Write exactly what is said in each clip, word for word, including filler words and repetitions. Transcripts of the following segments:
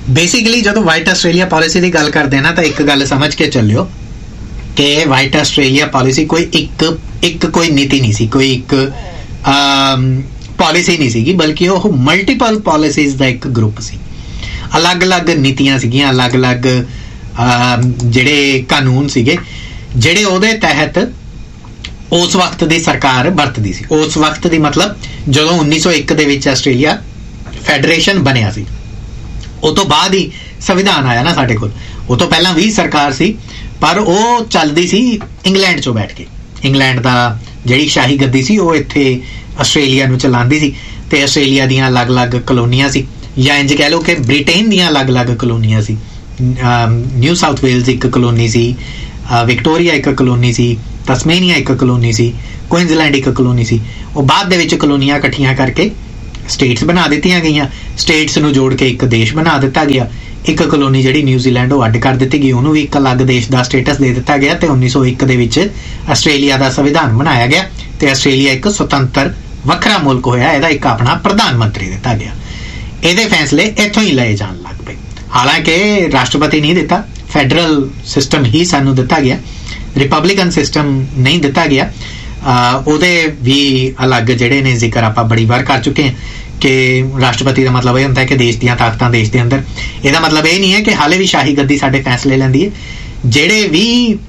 Basically ਜਦੋਂ white Australia policy ਦੀ ਗੱਲ ਕਰਦੇ ਨਾ ਤਾਂ ਇੱਕ ਗੱਲ ਸਮਝ ਕੇ ਚੱਲਿਓ ਕਿ ਵਾਈਟ ਆਸਟ੍ਰੇਲੀਆ ਪਾਲਿਸੀ ਕੋਈ ਇੱਕ ਇੱਕ ਕੋਈ ਨੀਤੀ ਨਹੀਂ ਸੀ, ਕੋਈ ਇੱਕ ਪਾਲਿਸੀ ਨਹੀਂ ਸੀਗੀ, ਬਲਕਿ ਉਹ ਮਲਟੀਪਲ ਪਾਲਿਸੀਜ਼ ਦਾ ਇੱਕ ਗਰੁੱਪ ਸੀ। ਅਲੱਗ-ਅਲੱਗ ਨੀਤੀਆਂ ਸੀਗੀਆਂ, ਅਲੱਗ-ਅਲੱਗ ਜਿਹੜੇ ਕਾਨੂੰਨ ਸੀਗੇ ਜਿਹੜੇ ਉਹਦੇ ਤਹਿਤ ਉਸ ਵਕਤ ਦੀ ਸਰਕਾਰ ਵਰਤਦੀ ਸੀ। ਉਸ ਵਕਤ ਦੀ ਮਤਲਬ ਜਦੋਂ ਉੱਨੀ ਸੌ ਇੱਕ ਦੇ ਵਿੱਚ ਆਸਟ੍ਰੇਲੀਆ ਫੈਡਰੇਸ਼ਨ ਬਣਿਆ ਸੀ, ਉਹ ਤੋਂ ਬਾਅਦ ਹੀ ਸੰਵਿਧਾਨ ਆਇਆ ਨਾ ਸਾਡੇ ਕੋਲ। ਉਹ ਤੋਂ ਪਹਿਲਾਂ ਵੀ ਸਰਕਾਰ ਸੀ, ਪਰ ਉਹ ਚੱਲਦੀ ਸੀ ਇੰਗਲੈਂਡ 'ਚੋਂ ਬੈਠ ਕੇ। ਇੰਗਲੈਂਡ ਦਾ ਜਿਹੜੀ ਸ਼ਾਹੀ ਗੱਦੀ ਸੀ ਉਹ ਇੱਥੇ ਆਸਟ੍ਰੇਲੀਆ ਨੂੰ ਚਲਾਉਂਦੀ ਸੀ, ਤੇ ਆਸਟ੍ਰੇਲੀਆ ਦੀਆਂ ਅਲੱਗ-ਅਲੱਗ ਕਲੋਨੀਆਂ ਸੀ, ਜਾਂ ਇੰਜ ਕਹਿ ਲਓ ਕਿ ਬ੍ਰਿਟੇਨ ਦੀਆਂ ਅਲੱਗ-ਅਲੱਗ ਕਲੋਨੀਆਂ ਸੀ। ਨਿਊ ਸਾਊਥ ਵੇਲਜ਼ ਇੱਕ ਕਲੋਨੀ ਸੀ, ਵਿਕਟੋਰੀਆ ਇੱਕ ਕਲੋਨੀ ਸੀ, ਤਸਮੇਨੀਆ ਇੱਕ ਕਲੋਨੀ ਸੀ, ਕੁਇਨਜ਼ਲੈਂਡ ਇੱਕ ਕਲੋਨੀ ਸੀ। ਉਹ ਬਾਅਦ ਦੇ ਵਿੱਚ ਕਲੋਨੀਆਂ ਇਕੱਠੀਆਂ ਕਰਕੇ ਸਟੇਟਸ ਬਣਾ ਦਿੱਤੀਆਂ ਗਈਆਂ। ਸਟੇਟਸ ਨੂੰ ਜੋੜ ਕੇ ਇੱਕ ਦੇਸ਼ ਬਣਾ ਦਿੱਤਾ ਗਿਆ। ਇੱਕ ਕਲੋਨੀ ਜਿਹੜੀ ਨਿਊਜ਼ੀਲੈਂਡ ਉਹ ਅੱਡ ਕਰ ਦਿੱਤੀ ਗਈ, ਉਹਨੂੰ ਵੀ ਇੱਕ ਅਲੱਗ ਦੇਸ਼ ਦਾ ਸਟੇਟਸ ਦੇ ਦਿੱਤਾ ਗਿਆ, ਤੇ ਉੱਨੀ ਸੌ ਇੱਕ ਦੇ ਵਿੱਚ ਆਸਟ੍ਰੇਲੀਆ ਦਾ ਸੰਵਿਧਾਨ ਬਣਾਇਆ ਗਿਆ ਤੇ ਆਸਟ੍ਰੇਲੀਆ ਇੱਕ ਸੁਤੰਤਰ ਵੱਖਰਾ ਮੁਲਕ ਹੋਇਆ। ਇਹਦਾ ਇੱਕ ਆਪਣਾ ਪ੍ਰਧਾਨ ਮੰਤਰੀ ਦਿੱਤਾ ਗਿਆ। ਇਹਦੇ ਫੈਸਲੇ ਇੱਥੋਂ ਹੀ ਲਏ ਜਾਣ ਲੱਗ ਪਏ। ਹਾਲਾਂਕਿ ਰਾਸ਼ਟਰਪਤੀ ਨਹੀਂ ਦਿੱਤਾ, ਫੈਡਰਲ ਸਿਸਟਮ ਹੀ ਸਾਨੂੰ ਦਿੱਤਾ ਗਿਆ, ਰਿਪਬਲਿਕਨ ਸਿਸਟਮ ਨਹੀਂ ਦਿੱਤਾ ਗਿਆ। ਉਹਦੇ ਵੀ ਅਲੱਗ ਜਿਹੜੇ ਨੇ ਜ਼ਿਕਰ ਆਪਾਂ ਬੜੀ ਵਾਰ ਕਰ ਚੁੱਕੇ ਹਾਂ ਕਿ ਰਾਸ਼ਟਰਪਤੀ ਦਾ ਮਤਲਬ ਇਹ ਹੁੰਦਾ ਹੈ ਕਿ ਦੇਸ਼ ਦੀਆਂ ਤਾਕਤਾਂ ਦੇਸ਼ ਦੇ ਅੰਦਰ। ਇਹਦਾ ਮਤਲਬ ਇਹ ਨਹੀਂ ਹੈ ਕਿ ਹਾਲੇ ਵੀ ਸ਼ਾਹੀ ਗੱਦੀ ਸਾਡੇ ਫੈਸਲੇ ਲੈਂਦੀ ਹੈ। ਜਿਹੜੇ ਵੀ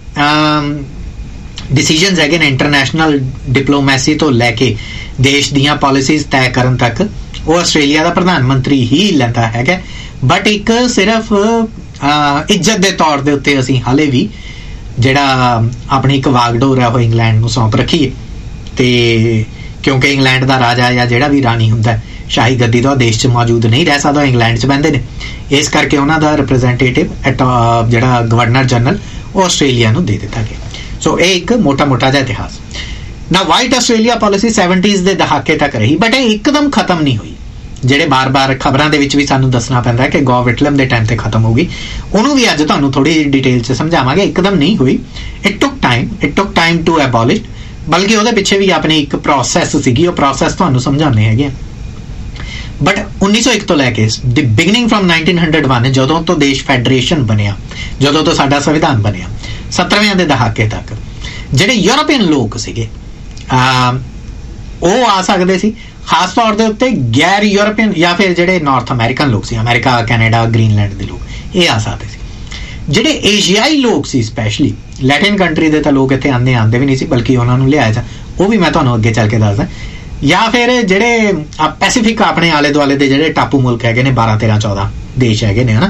ਡਿਸੀਜਨਸ ਹੈਗੇ ਨੇ ਇੰਟਰਨੈਸ਼ਨਲ ਡਿਪਲੋਮੈਸੀ ਤੋਂ ਲੈ ਕੇ ਦੇਸ਼ ਦੀਆਂ ਪਾਲਿਸੀਜ਼ ਤੈਅ ਕਰਨ ਤੱਕ, ਉਹ ਆਸਟ੍ਰੇਲੀਆ ਦਾ ਪ੍ਰਧਾਨ ਮੰਤਰੀ ਹੀ ਲੈਂਦਾ ਹੈਗਾ। ਬਟ ਇੱਕ ਸਿਰਫ ਇੱਜ਼ਤ ਦੇ ਤੌਰ ਦੇ ਉੱਤੇ ਅਸੀਂ ਹਾਲੇ ਵੀ ਜਿਹੜਾ ਆਪਣੀ ਇੱਕ ਵਾਗਡੋਰ ਹੈ ਉਹ ਇੰਗਲੈਂਡ ਨੂੰ ਸੌਂਪ ਰੱਖੀਏ। ਤੇ ਕਿਉਂਕਿ ਇੰਗਲੈਂਡ ਦਾ ਰਾਜਾ ਜਾਂ ਜਿਹੜਾ ਵੀ ਰਾਣੀ ਹੁੰਦਾ ਸ਼ਾਹੀ ਗੱਦੀ ਦਾ ਦੇਸ਼ 'ਚ ਮੌਜੂਦ ਨਹੀਂ ਰਹਿ ਸਕਦਾ, ਇੰਗਲੈਂਡ 'ਚ ਬਹਿੰਦੇ ਨੇ। ਇਸ ਕਰਕੇ ਉਹਨਾਂ ਦਾ ਰਿਪਰੈਜ਼ੈਂਟੇਟਿਵ ਜਿਹੜਾ ਗਵਰਨਰ ਜਨਰਲ ਉਹ ਆਸਟ੍ਰੇਲੀਆ ਨੂੰ ਦੇ ਦਿੱਤਾ ਗਿਆ। ਸੋ ਇਹ ਇੱਕ ਮੋਟਾ ਮੋਟਾ ਜਿਹਾ ਇਤਿਹਾਸ। ਨਾ ਵਾਈਟ ਆਸਟ੍ਰੇਲੀਆ ਪਾਲਿਸੀ ਸੈਵਨਟੀਜ਼ ਦੇ ਦਹਾਕੇ ਤੱਕ ਰਹੀ, ਬਟ ਇਹ ਇੱਕਦਮ ਖਤਮ ਨਹੀਂ ਹੋਈ। ਜਿਹੜੇ ਬਾਰ-ਬਾਰ ਖਬਰਾਂ ਦੇ ਵਿੱਚ ਵੀ ਸਾਨੂੰ ਦੱਸਣਾ ਪੈਂਦਾ ਕਿ ਗੋ ਵਿਟਲਮ ਦੇ ਟਾਈਮ ਤੇ ਖਤਮ ਹੋ ਗਈ, ਉਹਨੂੰ ਵੀ ਅੱਜ ਤੁਹਾਨੂੰ ਥੋੜੀ ਜਿਹੀ ਡਿਟੇਲ 'ਚ ਸਮਝਾਵਾਂਗੇ। ਇੱਕਦਮ ਨਹੀਂ ਹੋਈ, it took time it took time to ਐਬੋਲਿਸ਼, ਬਲਕਿ ਉਹਦੇ ਪਿੱਛੇ ਵੀ ਆਪਣੀ ਇੱਕ ਪ੍ਰੋਸੈਸ ਸੀਗੀ। ਉਹ ਪ੍ਰੋਸੈਸ ਤੁਹਾਨੂੰ ਸਮਝਾਉਂਦੇ ਹੈਗੇ। ਬਟ ਉੱਨੀ ਸੌ ਇੱਕ ਤੋਂ ਲੈ ਕੇ ਦੀ beginning firm nineteen hundred one, ਜਦੋਂ ਤੋਂ ਦੇਸ਼ ਫੈਡਰੇਸ਼ਨ ਬਣਿਆ, ਜਦੋਂ ਤੋਂ ਸਾਡਾ ਸੰਵਿਧਾਨ ਬਣਿਆ, ਸੱਤਰਵਿਆਂ ਦੇ ਦਹਾਕੇ ਤੱਕ ਜਿਹੜੇ ਯੂਰਪੀਅਨ ਲੋਕ ਸੀਗੇ ਉਹ ਆ ਸਕਦੇ ਸੀ। ਖਾਸ ਤੌਰ ਦੇ ਉੱਤੇ ਗੈਰ ਯੂਰਪੀਅਨ ਜਾਂ ਫਿਰ ਜਿਹੜੇ ਨਾਰਥ ਅਮਰੀਕਨ ਲੋਕ ਸੀ, ਅਮਰੀਕਾ, ਕੈਨੇਡਾ, ਗ੍ਰੀਨਲੈਂਡ ਦੇ ਲੋਕ, ਇਹ ਆ ਸਕਦੇ ਸੀ। ਜਿਹੜੇ ਏਸ਼ੀਆਈ ਲੋਕ ਸੀ, ਸਪੈਸ਼ਲੀ ਲੈਟਿਨ ਕੰਟਰੀ ਦੇ ਤਾਂ ਲੋਕ ਇੱਥੇ ਆਉਂਦੇ ਆਉਂਦੇ ਵੀ ਨਹੀਂ ਸੀ, ਬਲਕਿ ਉਹਨਾਂ ਨੂੰ ਲਿਆਇਆ ਜਾ, ਉਹ ਵੀ ਮੈਂ ਤੁਹਾਨੂੰ ਅੱਗੇ ਚੱਲ ਕੇ ਦੱਸਦਾ। ਜਾਂ ਫਿਰ ਜਿਹੜੇ ਪੈਸੀਫਿਕ ਆਪਣੇ ਆਲੇ ਦੁਆਲੇ ਦੇ ਜਿਹੜੇ ਟਾਪੂ ਮੁਲਕ ਹੈਗੇ ਨੇ, ਬਾਰਾਂ ਤੇਰਾਂ ਚੌਦਾਂ ਦੇਸ਼ ਹੈਗੇ ਨੇ, ਹਨਾ,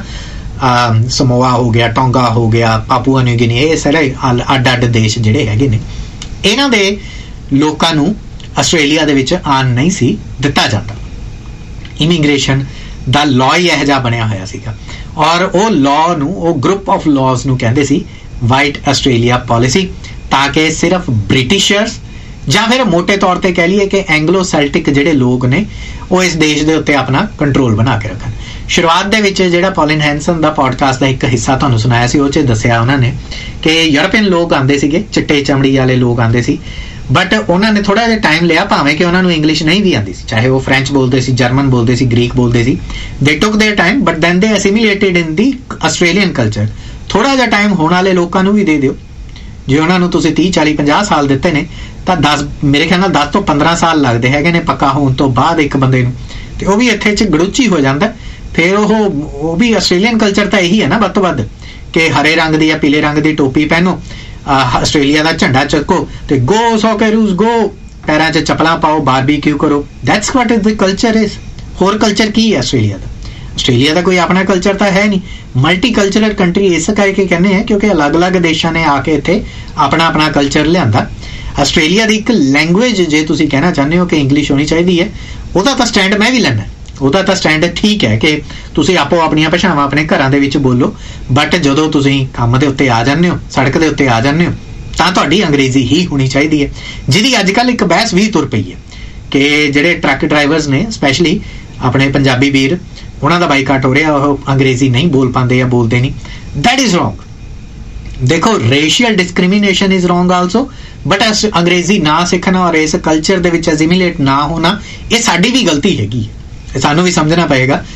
ਸਮੋਆ ਹੋ ਗਿਆ, ਟੋਂਗਾ ਹੋ ਗਿਆ, ਪਾਪੂਆ ਨਿਊ ਗਿਨੀ, ਇਹ ਸਾਰੇ ਅੱਡ ਅੱਡ ਦੇਸ਼ ਜਿਹੜੇ ਹੈਗੇ ਨੇ, ਇਹਨਾਂ ਦੇ ਲੋਕਾਂ ਨੂੰ ਆਸਟ੍ਰੇਲੀਆ ਦੇ ਵਿੱਚ ਆਉਣ ਨਹੀਂ ਸੀ ਦਿੱਤਾ ਜਾਂਦਾ। ਇਮੀਗ੍ਰੇਸ਼ਨ ਦਾ ਲਾਅ ਹੀ ਇਹੋ ਜਿਹਾ ਬਣਿਆ ਹੋਇਆ ਸੀਗਾ, ਔਰ ਉਹ ਲਾਅ ਨੂੰ, ਉਹ ਗਰੁੱਪ ਆਫ ਲਾਅਜ਼ ਨੂੰ ਕਹਿੰਦੇ ਸੀ ਵਾਈਟ ਆਸਟ੍ਰੇਲੀਆ ਪਾਲਿਸੀ, ਤਾਂ ਕਿ ਸਿਰਫ ਬ੍ਰਿਟਿਸ਼ਰਸ ਜਾਂ ਫਿਰ ਮੋਟੇ ਤੌਰ ਤੇ ਕਹਿ ਲਈਏ ਕਿ ਐਂਗਲੋ ਸੈਲਟਿਕ ਜਿਹੜੇ ਲੋਕ ਨੇ ਉਹ ਇਸ ਦੇਸ਼ ਦੇ ਉੱਤੇ ਆਪਣਾ ਕੰਟਰੋਲ ਬਣਾ ਕੇ ਰੱਖਣ। ਸ਼ੁਰੂਆਤ ਦੇ ਵਿੱਚ ਜਿਹੜਾ ਪੌਲਿਨ ਹੈਂਸਨ ਦਾ ਪੋਡਕਾਸਟ ਦਾ ਇੱਕ ਹਿੱਸਾ ਤੁਹਾਨੂੰ ਸੁਣਾਇਆ ਸੀ, ਉਹ 'ਚ ਦੱਸਿਆ ਉਹਨਾਂ ਨੇ ਕਿ ਯੂਰਪੀਅਨ ਲੋਕ ਆਉਂਦੇ ਸੀਗੇ, ਚਿੱਟੇ ਚਮੜੀ ਵਾਲੇ ਲੋਕ ਆਉਂਦੇ ਸੀ, ਬਟ ਉਹਨਾਂ ਨੇ ਥੋੜਾ ਜਿਹਾ ਟਾਈਮ ਲਿਆ, ਭਾਵੇਂ ਕਿ ਉਹਨਾਂ ਨੂੰ ਇੰਗਲਿਸ਼ ਨਹੀਂ ਵੀ ਆਉਂਦੀ ਸੀ, ਚਾਹੇ ਉਹ ਫ੍ਰੈਂਚ ਬੋਲਦੇ ਸੀ, ਜਰਮਨ ਬੋਲਦੇ ਸੀ, ਗ੍ਰੀਕ ਬੋਲਦੇ ਸੀ। ਦੇ ਟੁਕ ਦੇਅਰ ਟਾਈਮ, ਬਟ ਦੈਨ ਦੇ ਅਸਿਮੀਲੇਟਿਡ ਇਨ ਦੀ ਆਸਟ੍ਰੇਲੀਅਨ ਕਲਚਰ। ਥੋੜਾ ਜਿਹਾ ਟਾਈਮ ਹੋਣ ਵਾਲੇ ਲੋਕਾਂ ਨੂੰ ਵੀ ਦੇ ਦਿਓ। ਜੇ ਉਹਨਾਂ ਨੂੰ ਤੁਸੀਂ ਤੀਹ ਚਾਲੀ ਪੰਜਾਹ ਸਾਲ ਦਿੱਤੇ ਨੇ ਤਾਂ ਦਸ, ਮੇਰੇ ਖਿਆਲ ਨਾਲ ਦਸ ਤੋਂ ਪੰਦਰਾਂ ਸਾਲ ਲੱਗਦੇ ਹੈਗੇ ਨੇ ਪੱਕਾ ਹੋਣ ਤੋਂ ਬਾਅਦ ਇੱਕ ਬੰਦੇ ਨੂੰ, ਤੇ ਉਹ ਵੀ ਇੱਥੇ 'ਚ ਗੜੂਚੀ ਹੋ ਜਾਂਦਾ। ਫਿਰ ਉਹ ਉਹ ਵੀ ਆਸਟ੍ਰੇਲੀਅਨ ਕਲਚਰ ਤਾਂ ਇਹੀ ਹੈ ਨਾ ਵੱਧ ਤੋਂ ਵੱਧ, ਕਿ ਹਰੇ ਰੰਗ ਦੀ ਜਾਂ ਪੀਲੇ ਰੰਗ ਦੀ ਟੋਪੀ ਪਹਿਨੋ, ਆਸਟ੍ਰੇਲੀਆ ਦਾ ਝੰਡਾ ਚੱਕੋ, ਤੇ ਗੋ ਸੌਕੇਰੂਸ ਗੋ, ਪੈਰਾਂ 'ਚ ਚੱਪਲਾਂ ਪਾਓ, ਬਾਰਬੀਕਿਊ ਕਰੋ। That's what is the culture is. ਹੋਰ ਕਲਚਰ ਕੀ ਹੈ ਆਸਟ੍ਰੇਲੀਆ ਦਾ? ਆਸਟ੍ਰੇਲੀਆ ਦਾ ਕੋਈ ਆਪਣਾ ਕਲਚਰ ਤਾਂ ਹੈ ਨਹੀਂ। ਮਲਟੀ ਕਲਚਰਲ ਕੰਟਰੀ ਇਸ ਕਰਕੇ ਕਹਿੰਦੇ ਆ ਕਿਉਂਕਿ ਅਲੱਗ-ਅਲੱਗ ਦੇਸ਼ਾਂ ਨੇ ਆ ਕੇ ਇੱਥੇ ਆਪਣਾ ਆਪਣਾ ਕਲਚਰ ਲਿਆਂਦਾ। ਆਸਟ੍ਰੇਲੀਆ ਦੀ ਇੱਕ ਲੈਂਗੁਏਜ, ਜੇ ਤੁਸੀਂ ਕਹਿਣਾ ਚਾਹੁੰਦੇ ਹੋ ਕਿ ਇੰਗਲਿਸ਼ ਹੋਣੀ ਚਾਹੀਦੀ ਹੈ, ਉਹਦਾ ਤਾਂ ਸਟੈਂਡ ਮੈਂ ਵੀ ਲੈਣਾ। ਉਹਦਾ ਤਾਂ ਸਟੈਂਡ ਠੀਕ ਹੈ ਕਿ ਤੁਸੀਂ ਆਪੋ ਆਪਣੀਆਂ ਭਾਸ਼ਾਵਾਂ ਆਪਣੇ ਘਰਾਂ ਦੇ ਵਿੱਚ ਬੋਲੋ, ਬਟ ਜਦੋਂ ਤੁਸੀਂ ਕੰਮ ਦੇ ਉੱਤੇ ਆ ਜਾਂਦੇ ਹੋ, ਸੜਕ ਦੇ ਉੱਤੇ ਆ ਜਾਂਦੇ ਹੋ, ਤਾਂ ਤੁਹਾਡੀ ਅੰਗਰੇਜ਼ੀ ਹੀ ਹੋਣੀ ਚਾਹੀਦੀ ਹੈ। ਜਿਹਦੀ ਅੱਜ ਕੱਲ੍ਹ ਇੱਕ ਬਹਿਸ ਵੀ ਤੁਰ ਪਈ ਹੈ ਕਿ ਜਿਹੜੇ ਟਰੱਕ ਡਰਾਈਵਰਸ ਨੇ, ਸਪੈਸ਼ਲੀ ਆਪਣੇ ਪੰਜਾਬੀ ਵੀਰ, ਉਹਨਾਂ ਦਾ ਬਾਈਕਾਟ ਹੋ ਰਿਹਾ, ਉਹ ਅੰਗਰੇਜ਼ੀ ਨਹੀਂ ਬੋਲ ਪਾਉਂਦੇ ਜਾਂ ਬੋਲਦੇ ਨਹੀਂ। That is wrong. ਦੇਖੋ, racial discrimination is wrong also, but ਅੰਗਰੇਜ਼ੀ ਨਾ ਸਿੱਖਣਾ ਔਰ ਇਸ ਕਲਚਰ ਦੇ ਵਿੱਚ ਐਸਿਮੀਲੇਟ ਨਾ ਹੋਣਾ, ਇਹ ਸਾਡੀ ਵੀ ਗਲਤੀ ਹੈਗੀ ਹੈ। ਸਾਨੂੰ ਵੀ ਸਮਝਣਾ ਪਏਗਾ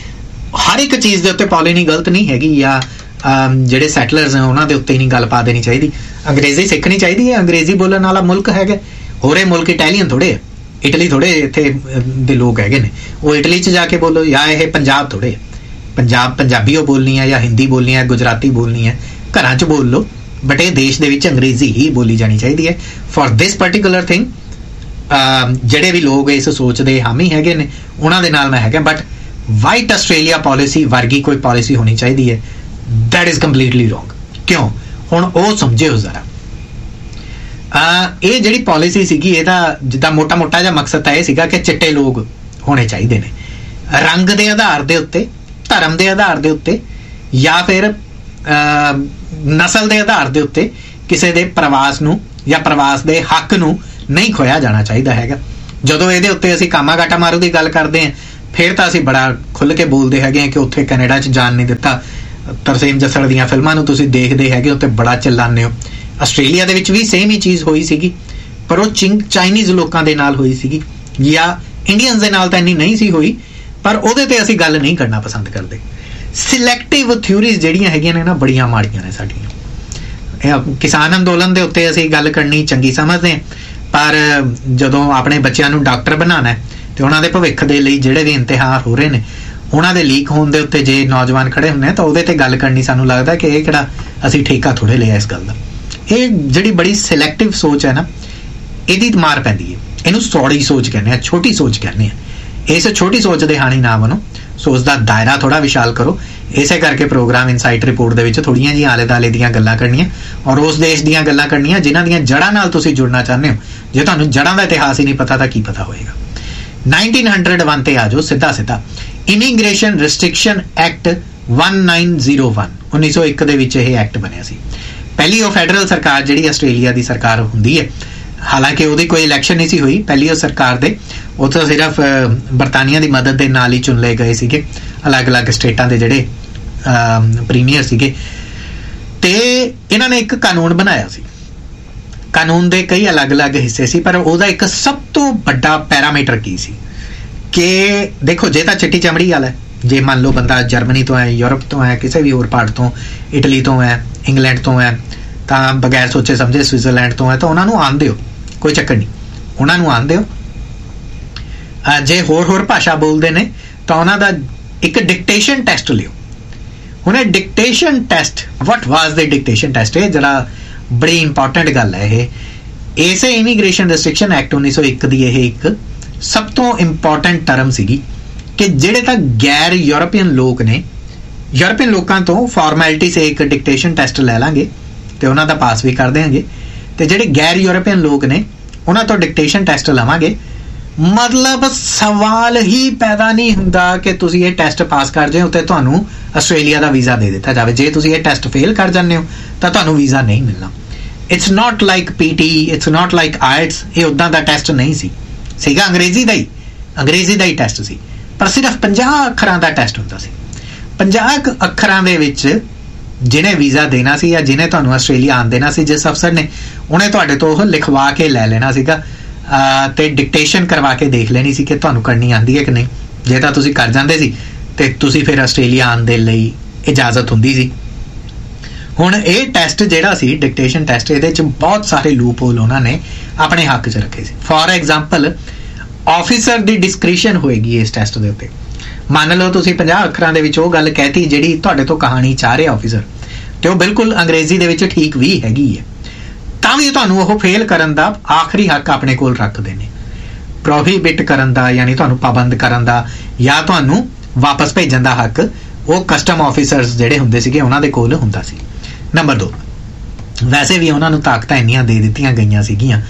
ਹਰ ਇੱਕ ਚੀਜ਼ ਦੇ ਉੱਤੇ ਪੋਲਿਸੀ ਗਲਤ ਨਹੀਂ ਹੈਗੀ, ਜਾਂ ਜਿਹੜੇ ਸੈਟਲਰਸ ਨੇ ਉਹਨਾਂ ਦੇ ਉੱਤੇ ਹੀ ਨਹੀਂ ਗੱਲ ਪਾ ਦੇਣੀ ਚਾਹੀਦੀ। ਅੰਗਰੇਜ਼ੀ ਸਿੱਖਣੀ ਚਾਹੀਦੀ ਹੈ। ਅੰਗਰੇਜ਼ੀ ਬੋਲਣ ਵਾਲਾ ਮੁਲਕ ਹੈਗਾ, ਹੋਰ ਇਹ ਮੁਲਕ ਇਟਾਲੀਅਨ ਥੋੜ੍ਹੇ ਹੈ, ਇਟਲੀ ਥੋੜ੍ਹੇ ਇੱਥੇ ਦੇ ਲੋਕ ਹੈਗੇ ਨੇ। ਉਹ ਇਟਲੀ 'ਚ ਜਾ ਕੇ ਬੋਲੋ, ਜਾਂ ਇਹ ਪੰਜਾਬ ਥੋੜ੍ਹੇ ਹੈ। ਪੰਜਾਬ ਪੰਜਾਬੀ ਉਹ ਬੋਲਣੀ ਹੈ, ਜਾਂ ਹਿੰਦੀ ਬੋਲਣੀ ਹੈ, ਗੁਜਰਾਤੀ ਬੋਲਣੀ ਹੈ, ਘਰਾਂ 'ਚ ਬੋਲ ਲਓ, ਬਟ ਇਹ ਦੇਸ਼ ਦੇ ਵਿੱਚ ਅੰਗਰੇਜ਼ੀ ਹੀ ਬੋਲੀ ਜਾਣੀ ਚਾਹੀਦੀ ਹੈ ਫॉर ਦਿਸ ਪਰਟੀਕੂਲਰ ਥਿੰਗ। ਜਿਹੜੇ ਵੀ ਲੋਕ ਇਸ ਸੋਚ ਦੇ ਹਾਮੀ ਹੈਗੇ ਨੇ ਉਹਨਾਂ ਦੇ ਨਾਲ ਮੈਂ ਹੈਗਾ, ਬਟ ਵਾਈਟ ਆਸਟ੍ਰੇਲੀਆ ਪੋਲਿਸੀ ਵਰਗੀ ਕੋਈ ਪੋਲਿਸੀ ਹੋਣੀ ਚਾਹੀਦੀ ਹੈ, ਦੈਟ ਇਜ਼ ਕੰਪਲੀਟਲੀ ਰੋਂਗ। ਕਿਉਂ? ਹੁਣ ਉਹ ਸਮਝਿਓ ਜ਼ਰਾ। ਇਹ ਜਿਹੜੀ ਪੋਲਿਸੀ ਸੀਗੀ ਇਹਦਾ ਜਿੱਦਾਂ ਮੋਟਾ ਮੋਟਾ ਜਿਹਾ ਮਕਸਦ ਤਾਂ ਇਹ ਸੀਗਾ ਕਿ ਚਿੱਟੇ ਲੋਕ ਹੋਣੇ ਚਾਹੀਦੇ ਨੇ, ਰੰਗ ਦੇ ਆਧਾਰ ਦੇ ਉੱਤੇ, ਧਰਮ ਦੇ ਆਧਾਰ ਦੇ ਉੱਤੇ, ਜਾਂ ਫਿਰ ਨਸਲ ਦੇ ਆਧਾਰ ਦੇ ਉੱਤੇ ਕਿਸੇ ਦੇ ਪ੍ਰਵਾਸ ਨੂੰ ਜਾਂ ਪ੍ਰਵਾਸ ਦੇ ਹੱਕ ਨੂੰ ਨਹੀਂ ਖੋਇਆ ਜਾਣਾ ਚਾਹੀਦਾ ਹੈਗਾ। ਜਦੋਂ ਇਹਦੇ ਉੱਤੇ ਅਸੀਂ ਕਾਮਾਗਾਟਾ ਮਾਰੂ ਦੀ ਗੱਲ ਕਰਦੇ ਹਾਂ, ਫਿਰ ਤਾਂ ਅਸੀਂ ਬੜਾ ਖੁੱਲ੍ਹ ਕੇ ਬੋਲਦੇ ਹੈਗੇ ਹਾਂ ਕਿ ਉੱਥੇ ਕੈਨੇਡਾ 'ਚ ਜਾਣ ਨਹੀਂ ਦਿੱਤਾ। ਤਰਸੇਮ ਜੱਸੜ ਦੀਆਂ ਫਿਲਮਾਂ ਨੂੰ ਤੁਸੀਂ ਦੇਖਦੇ ਹੈਗੇ, ਉੱਤੇ ਬੜਾ ਚਿল্ਲਾਉਂਦੇ ਹੋ। ਆਸਟ੍ਰੇਲੀਆ ਦੇ ਵਿੱਚ ਵੀ ਸੇਮ ਹੀ ਚੀਜ਼ ਹੋਈ ਸੀਗੀ, ਪਰ ਉਹ ਚਿੰਗ ਚਾਈਨੀਜ਼ ਲੋਕਾਂ ਦੇ ਨਾਲ ਹੋਈ ਸੀਗੀ, ਜਾਂ ਇੰਡੀਅਨਸ ਦੇ ਨਾਲ ਤਾਂ ਇੰਨੀ ਨਹੀਂ ਸੀ ਹੋਈ, ਪਰ ਉਹਦੇ ਤੇ ਅਸੀਂ ਗੱਲ ਨਹੀਂ ਕਰਨਾ ਪਸੰਦ ਕਰਦੇ। ਸਿਲੈਕਟਿਵ ਥਿਊਰੀਜ਼ ਜਿਹੜੀਆਂ ਹੈਗੀਆਂ ਨੇ ਨਾ, ਬੜੀਆਂ ਮਾੜੀਆਂ ਨੇ ਸਾਡੀਆਂ। ਇਹ ਕਿਸਾਨ ਅੰਦੋਲਨ ਦੇ ਉੱਤੇ ਅਸੀਂ ਗੱਲ ਕਰਨੀ ਚੰਗੀ ਸਮਝਦੇ ਹਾਂ, ਪਰ ਜਦੋਂ ਆਪਣੇ ਬੱਚਿਆਂ ਨੂੰ ਡਾਕਟਰ ਬਣਾਉਣਾ ਤੇ ਉਹਨਾਂ ਦੇ ਭਵਿੱਖ ਦੇ ਲਈ ਜਿਹੜੇ ਵੀ ਇਮਤਿਹਾਨ ਹੋ ਰਹੇ ਨੇ ਉਹਨਾਂ ਦੇ ਲੀਕ ਹੋਣ ਦੇ ਉੱਤੇ ਜੇ ਨੌਜਵਾਨ ਖੜੇ ਹੁੰਦੇ ਤਾਂ ਉਹਦੇ ਤੇ ਗੱਲ ਕਰਨੀ ਸਾਨੂੰ ਲੱਗਦਾ ਕਿ ਇਹ ਕਿਹੜਾ ਅਸੀਂ ਠੇਕਾ ਥੋੜ੍ਹੇ ਲਿਆ ਇਸ ਗੱਲ ਦਾ। ਇਹ ਜਿਹੜੀ ਬੜੀ ਸਿਲੈਕਟਿਵ ਸੋਚ ਹੈ ਨਾ, ਇਹਦੀ ਮਾਰ ਪੈਂਦੀ ਹੈ। ਇਹਨੂੰ ਸੌੜੀ ਸੋਚ ਕਹਿੰਦੇ ਆ, ਛੋਟੀ ਸੋਚ ਕਹਿੰਦੇ ਆ। ਇਸ ਛੋਟੀ ਸੋਚ ਦੇ ਹਾਣੀ ਨਾ ਬਣੋ, ਸੋਚ ਦਾ ਦਾਇਰਾ ਥੋੜ੍ਹਾ ਵਿਸ਼ਾਲ ਕਰੋ। ਇਸੇ ਕਰਕੇ ਪ੍ਰੋਗਰਾਮ ਇਨਸਾਈਟ ਰਿਪੋਰਟ ਦੇ ਵਿੱਚ ਥੋੜ੍ਹੀਆਂ ਜਿਹੀਆਂ ਆਲੇ ਦੁਆਲੇ ਦੀਆਂ ਗੱਲਾਂ ਕਰਨੀਆਂ, ਔਰ ਉਸ ਦੇਸ਼ ਦੀਆਂ ਗੱਲਾਂ ਕਰਨੀਆਂ ਜਿਨ੍ਹਾਂ ਦੀਆਂ ਜੜ੍ਹਾਂ ਨਾਲ ਤੁਸੀਂ ਜੁੜਨਾ ਚਾਹੁੰਦੇ ਹੋ। ਜੇ ਤੁਹਾਨੂੰ ਜੜ੍ਹਾਂ ਦਾ ਇਤਿਹਾਸ ਹੀ ਨਹੀਂ ਪਤਾ ਤਾਂ ਕੀ ਪਤਾ ਹੋਏਗਾ। ਨਾਈਨਟੀਨ ਹੰਡਰਡ ਵਨ ਤੇ ਆ ਜਾਓ ਸਿੱਧਾ ਸਿੱਧਾ। ਇਮੀਗ੍ਰੇਸ਼ਨ ਰਿਸਟ੍ਰਿਕਸ਼ਨ ਐਕਟ ਨਾਈਨਟੀਨ ਓ ਵਨ ਉੱਨੀ ਸੌ ਇੱਕ ਦੇ ਵਿੱਚ ਇਹ ਐਕਟ ਬਣਿਆ ਸੀ। ਪਹਿਲੀ ਉਹ ਫੈਡਰਲ ਸਰਕਾਰ ਜਿਹੜੀ ਆਸਟ੍ਰੇਲੀਆ ਦੀ ਸਰਕਾਰ ਹੁੰਦੀ ਹੈ, ਹਾਲਾਂਕਿ ਉਹਦੀ ਕੋਈ ਇਲੈਕਸ਼ਨ ਨਹੀਂ ਸੀ ਹੋਈ। ਪਹਿਲੀ ਉਹ ਸਰਕਾਰ ਦੇ ਉਹ ਤਾਂ ਸਿਰਫ ਬਰਤਾਨੀਆ ਦੀ ਮਦਦ ਦੇ ਨਾਲ ਹੀ ਚੁਣ ਲਏ ਗਏ ਸੀਗੇ, ਅਲੱਗ-ਅਲੱਗ ਸਟੇਟਾਂ ਦੇ ਜਿਹੜੇ ਪ੍ਰੀਮੀਅਰ ਸੀਗੇ। ਤੇ ਇਹਨਾਂ ਨੇ ਇੱਕ ਕਾਨੂੰਨ ਬਣਾਇਆ ਸੀ। ਕਾਨੂੰਨ ਦੇ ਕਈ ਅਲੱਗ-ਅਲੱਗ ਹਿੱਸੇ ਸੀ, ਪਰ ਉਹਦਾ ਇੱਕ ਸਭ ਤੋਂ ਵੱਡਾ ਪੈਰਾਮੀਟਰ ਕੀ ਸੀ ਕਿ ਦੇਖੋ, ਜੇ ਤਾਂ ਚਿੱਟੀ ਚਮੜੀ ਵਾਲਾ, ਜੇ ਮੰਨ ਲਓ ਬੰਦਾ ਜਰਮਨੀ ਤੋਂ ਹੈ, ਯੂਰਪ ਤੋਂ ਹੈ, ਕਿਸੇ ਵੀ ਹੋਰ ਪਾਰਟ ਤੋਂ, ਇਟਲੀ ਤੋਂ ਹੈ, ਇੰਗਲੈਂਡ ਤੋਂ ਹੈ, ਤਾਂ ਬਗੈਰ ਸੋਚੇ ਸਮਝੇ ਸਵਿਟਜ਼ਰਲੈਂਡ ਤੋਂ ਹੈ, ਤਾਂ ਉਹਨਾਂ ਨੂੰ ਆਉਣ ਦਿਓ, ਕੋਈ ਚੱਕਰ ਨਹੀਂ, ਉਹਨਾਂ ਨੂੰ ਆਉਣ ਦਿਓ। ਜੇ ਹੋਰ ਹੋਰ ਭਾਸ਼ਾ ਬੋਲਦੇ ਨੇ ਤਾਂ ਉਹਨਾਂ ਦਾ ਇੱਕ ਡਿਕਟੇਸ਼ਨ ਟੈਸਟ ਲਿਓ। ਹੁਣ ਇਹ ਡਿਕਟੇਸ਼ਨ ਟੈਸਟ, ਵਾਟ ਵਾਜ਼ ਦ ਡਿਕਟੇਸ਼ਨ ਟੈਸਟ? ਇਹ ਜਿਹੜਾ ਬੜੀ ਇੰਪੋਰਟੈਂਟ ਗੱਲ ਹੈ। ਇਹ ਇਸੇ ਇਮੀਗ੍ਰੇਸ਼ਨ ਰਿਸਟ੍ਰਿਕਸ਼ਨ ਐਕਟ ਉੱਨੀ ਸੌ ਇੱਕ ਦੀ ਇਹ ਇੱਕ ਸਭ ਤੋਂ ਇੰਪੋਰਟੈਂਟ ਟਰਮ ਸੀਗੀ ਕਿ ਜਿਹੜੇ ਤਾਂ ਗੈਰ ਯੂਰਪੀਅਨ ਲੋਕ ਨੇ, ਯੂਰਪੀਅਨ ਲੋਕਾਂ ਤੋਂ ਫਾਰਮੈਲਿਟੀ ਸੇ ਇੱਕ ਡਿਕਟੇਸ਼ਨ ਟੈਸਟ ਲੈ ਲਾਂਗੇ ਤੇ ਉਹਨਾਂ ਦਾ ਪਾਸ ਵੀ ਕਰ ਦੇਵਾਂਗੇ, ਤੇ ਜਿਹੜੇ ਗੈਰ ਯੂਰਪੀਅਨ ਲੋਕ ਨੇ ਉਹਨਾਂ ਤੋਂ ਡਿਕਟੇਸ਼ਨ ਟੈਸਟ ਲਵਾਂਗੇ। ਮਤਲਬ ਸਵਾਲ ਹੀ ਪੈਦਾ ਨਹੀਂ ਹੁੰਦਾ ਕਿ ਤੁਸੀਂ ਇਹ ਟੈਸਟ ਪਾਸ ਕਰ ਜਾਓ ਤੇ ਤੁਹਾਨੂੰ ਆਸਟ੍ਰੇਲੀਆ ਦਾ ਵੀਜ਼ਾ ਦੇ ਦਿੱਤਾ ਜਾਵੇ। ਜੇ ਤੁਸੀਂ ਇਹ ਟੈਸਟ ਫੇਲ ਕਰ ਜਾਂਦੇ ਹੋ ਤਾਂ ਤੁਹਾਨੂੰ ਵੀਜ਼ਾ ਨਹੀਂ ਮਿਲਣਾ। It's not like PT, it's not like IELTS. ਇਹ ਉੱਦਾਂ ਦਾ ਟੈਸਟ ਨਹੀਂ ਸੀ, ਸੀਗਾ ਅੰਗਰੇਜ਼ੀ ਦਾ ਹੀ, ਅੰਗਰੇਜ਼ੀ ਦਾ ਹੀ ਟੈਸਟ ਸੀ, ਪਰ ਸਿਰਫ ਪੰਜਾਹ ਅੱਖਰਾਂ ਦਾ ਟੈਸਟ ਹੁੰਦਾ ਸੀ। ਪੰਜਾਹ ਅੱਖਰਾਂ ਦੇ ਵਿੱਚ ਜਿਹਨੇ ਵੀਜ਼ਾ ਦੇਣਾ ਸੀ ਜਾਂ ਜਿਹਨੇ ਤੁਹਾਨੂੰ ਆਸਟ੍ਰੇਲੀਆ ਆਉਣ ਦੇਣਾ ਸੀ, ਜਿਸ ਅਫਸਰ ਨੇ, ਉਹਨੇ ਤੁਹਾਡੇ ਤੋਂ ਉਹ ਲਿਖਵਾ ਕੇ ਲੈ ਲੈਣਾ ਸੀਗਾ ਤੇ ਡਿਕਟੇਸ਼ਨ ਕਰਵਾ ਕੇ ਦੇਖ ਲੈਣੀ ਸੀ ਕਿ ਤੁਹਾਨੂੰ ਕਰਨੀ ਆਉਂਦੀ ਹੈ ਕਿ ਨਹੀਂ। ਜੇ ਤਾਂ ਤੁਸੀਂ ਕਰ ਜਾਂਦੇ ਸੀ ਤੇ ਤੁਸੀਂ ਫਿਰ ਆਸਟ੍ਰੇਲੀਆ ਆਉਣ ਦੇ ਲਈ ਇਜਾਜ਼ਤ ਹੁੰਦੀ ਸੀ। ਹੁਣ ਇਹ ਟੈਸਟ ਜਿਹੜਾ ਸੀ ਡਿਕਟੇਸ਼ਨ ਟੈਸਟ, ਇਹਦੇ 'ਚ ਬਹੁਤ ਸਾਰੇ ਲੂਪ ਹੋਲ ਉਹਨਾਂ ਨੇ ਆਪਣੇ ਹੱਕ 'ਚ ਰੱਖੇ ਸੀ। For example, officer the discretion ਹੋਏਗੀ ਇਸ ਟੈਸਟ ਦੇ ਉੱਤੇ। ਮੰਨ ਲਓ ਤੁਸੀਂ ਪੰਜਾਹ ਅੱਖਰਾਂ ਦੇ ਵਿੱਚ ਉਹ ਗੱਲ ਕਹਿਤੀ ਜਿਹੜੀ ਤੁਹਾਡੇ ਤੋਂ ਕਹਾਣੀ ਚਾਹ ਰਿਹਾ ਆਫਿਸਰ, ਤੇ ਉਹ ਬਿਲਕੁਲ ਅੰਗਰੇਜ਼ੀ ਦੇ ਵਿੱਚ ਠੀਕ ਵੀ ਹੈਗੀ ਹੈ, ਤਾਂ ਵੀ ਤੁਹਾਨੂੰ ਉਹ ਫੇਲ ਕਰਨ ਦਾ ਆਖਰੀ ਹੱਕ ਆਪਣੇ ਕੋਲ ਰੱਖਦੇ ਨੇ। ਪ੍ਰੋਹੀਬਿਟ ਕਰਨ ਦਾ, ਯਾਨੀ ਤੁਹਾਨੂੰ ਪਾਬੰਦ ਕਰਨ ਦਾ ਜਾਂ ਤੁਹਾਨੂੰ ਵਾਪਸ ਭੇਜਣ ਦਾ ਹੱਕ ਉਹ ਕਸਟਮ ਆਫਿਸਰਸ ਜਿਹੜੇ ਹੁੰਦੇ ਸੀਗੇ ਉਹਨਾਂ ਦੇ ਕੋਲ ਹੁੰਦਾ ਸੀ। ਨੰਬਰ ਦੋ, ਵੈਸੇ ਵੀ ਉਹਨਾਂ ਨੂੰ ਤਾਕਤਾਂ ਇੰਨੀਆਂ ਦੇ ਦਿੱਤੀਆਂ ਗਈਆਂ ਸੀਗੀਆਂ।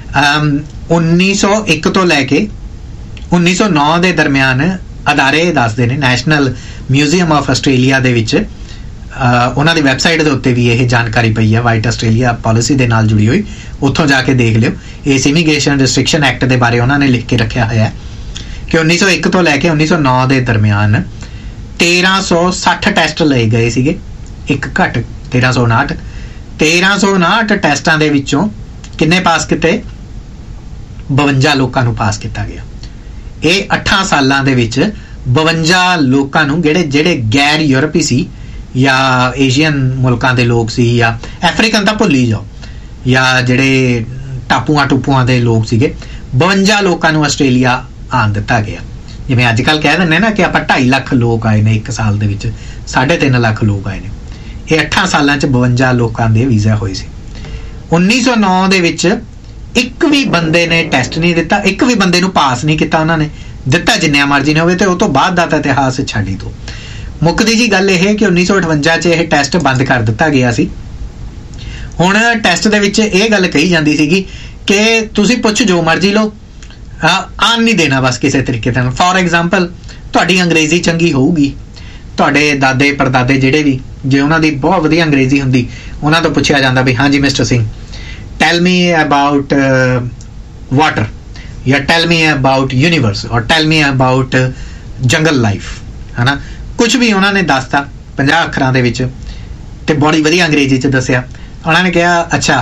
ਉੱਨੀ ਸੌ ਇੱਕ ਤੋਂ ਲੈ ਕੇ ਉੱਨੀ ਸੌ ਨੌ ਦੇ ਦਰਮਿਆਨ ਅਦਾਰੇ ਦੱਸਦੇ ਨੇ, ਨੈਸ਼ਨਲ ਮਿਊਜ਼ੀਅਮ ਆਫ ਆਸਟ੍ਰੇਲੀਆ ਦੇ ਵਿੱਚ ਉਹਨਾਂ ਦੀ ਵੈਬਸਾਈਟ ਦੇ ਉੱਤੇ ਵੀ ਇਹ ਜਾਣਕਾਰੀ ਪਈ ਹੈ, ਵਾਈਟ ਆਸਟ੍ਰੇਲੀਆ ਪਾਲਿਸੀ ਦੇ ਨਾਲ ਜੁੜੀ ਹੋਈ, ਉੱਥੋਂ ਜਾ ਕੇ ਦੇਖ ਲਿਓ। ਇਸ ਇਮੀਗ੍ਰੇਸ਼ਨ ਰਿਸਟ੍ਰਿਕਸ਼ਨ ਐਕਟ ਦੇ ਬਾਰੇ ਉਹਨਾਂ ਨੇ ਲਿਖ ਕੇ ਰੱਖਿਆ ਹੋਇਆ ਕਿ ਉੱਨੀ ਸੌ ਇੱਕ ਤੋਂ ਲੈ ਕੇ ਉੱਨੀ ਸੌ ਨੌ ਦੇ ਦਰਮਿਆਨ ਤੇਰਾਂ ਸੌ ਸੱਠ ਟੈਸਟ ਲਏ ਗਏ ਸੀਗੇ, ਇੱਕ ਘੱਟ ਤੇਰਾਂ ਸੌ ਉਨਾਹਠ ਤੇਰਾਂ ਸੌ ਉਨਾਹਠ ਟੈਸਟਾਂ ਦੇ ਵਿੱਚੋਂ ਕਿੰਨੇ ਪਾਸ ਕੀਤੇ? ਬਵੰਜਾ ਲੋਕਾਂ ਨੂੰ ਪਾਸ ਕੀਤਾ ਗਿਆ। ਇਹ ਅੱਠਾਂ ਸਾਲਾਂ ਦੇ ਵਿੱਚ ਬਵੰਜਾ ਲੋਕਾਂ ਨੂੰ ਜਿਹੜੇ ਜਿਹੜੇ ਗੈਰ ਯੂਰਪੀ ਸੀ ਜਾਂ ਏਸ਼ੀਅਨ ਮੁਲਕਾਂ ਦੇ ਲੋਕ ਸੀ ਜਾਂ ਅਫਰੀਕਨ ਤਾਂ ਭੁੱਲ ਹੀ ਜਾਓ ਜਾਂ ਜਿਹੜੇ ਟਾਪੂਆਂ ਟੂਪੂਆਂ ਦੇ ਲੋਕ ਸੀਗੇ, ਬਵੰਜਾ ਲੋਕਾਂ ਨੂੰ ਆਸਟ੍ਰੇਲੀਆ ਆਉਣ ਦਿੱਤਾ ਗਿਆ। ਜਿਵੇਂ ਅੱਜ ਕੱਲ੍ਹ ਕਹਿ ਦਿੰਦੇ ਨਾ ਕਿ ਆਪਾਂ ਢਾਈ ਲੱਖ ਲੋਕ ਆਏ ਨੇ ਇੱਕ ਸਾਲ ਦੇ ਵਿੱਚ, ਸਾਢੇ ਤਿੰਨ ਲੱਖ ਲੋਕ ਆਏ ਨੇ। ਇਹ ਅੱਠਾਂ ਸਾਲਾਂ 'ਚ ਬਵੰਜਾ ਲੋਕਾਂ ਦੇ ਵੀਜ਼ਾ ਹੋਏ ਸੀ। ਉੱਨੀ ਸੌ ਨੌ ਦੇ ਵਿੱਚ ਇੱਕ ਵੀ ਬੰਦੇ ਨੇ ਟੈਸਟ ਨਹੀਂ ਦਿੱਤਾ, ਇੱਕ ਵੀ ਬੰਦੇ ਨੂੰ ਪਾਸ ਨਹੀਂ ਕੀਤਾ ਉਹਨਾਂ ਨੇ, ਦਿੱਤਾ ਜਿੰਨਿਆਂ ਮਰਜ਼ੀ ਨੇ ਹੋਵੇ। ਤੇ ਉਹ ਤੋਂ ਬਾਅਦ ਦਾ ਤਾਂ ਇਤਿਹਾਸ ਛੱਡ ਹੀ ਦਿਓ। ਮੁੱਕਦੀ ਜੀ ਗੱਲ ਇਹ ਕਿ ਉੱਨੀ ਸੌ ਅਠਵੰਜਾ 'ਚ ਇਹ ਟੈਸਟ ਬੰਦ ਕਰ ਦਿੱਤਾ ਗਿਆ ਸੀ। ਹੁਣ ਟੈਸਟ ਦੇ ਵਿੱਚ ਇਹ ਗੱਲ ਕਹੀ ਜਾਂਦੀ ਸੀਗੀ ਕਿ ਤੁਸੀਂ ਪੁੱਛ ਜੋ ਮਰਜ਼ੀ ਲਓ, ਆਨ ਨਹੀਂ ਦੇਣਾ ਬਸ ਕਿਸੇ ਤਰੀਕੇ ਨਾਲ। ਫੋਰ ਐਗਜ਼ਾਮਪਲ, ਤੁਹਾਡੀ ਅੰਗਰੇਜ਼ੀ ਚੰਗੀ ਹੋਊਗੀ, ਤੁਹਾਡੇ ਦਾਦੇ ਪੜਦਾਦੇ ਜਿਹੜੇ ਵੀ, ਜੇ ਉਹਨਾਂ ਦੀ ਬਹੁਤ ਵਧੀਆ ਅੰਗਰੇਜ਼ੀ ਹੁੰਦੀ, ਉਹਨਾਂ ਤੋਂ ਪੁੱਛਿਆ ਜਾਂਦਾ ਵੀ ਹਾਂਜੀ mister Singh tile me about water ਜਾਂ ਟੈਲ ਮੀ ਅਬਾਊਟ ਯੂਨੀਵਰਸ ਔਰ ਟੈਲ ਮੀ ਅਬਾਊਟ ਜੰਗਲ ਲਾਈਫ, ਹੈ ਨਾ, ਕੁਛ ਵੀ ਉਹਨਾਂ ਨੇ ਦੱਸਤਾ ਪੰਜਾਹ ਅੱਖਰਾਂ ਦੇ ਵਿੱਚ ਤੇ ਬੜੀ ਵਧੀਆ ਅੰਗਰੇਜ਼ੀ 'ਚ ਦੱਸਿਆ। ਉਹਨਾਂ ਨੇ ਕਿਹਾ ਅੱਛਾ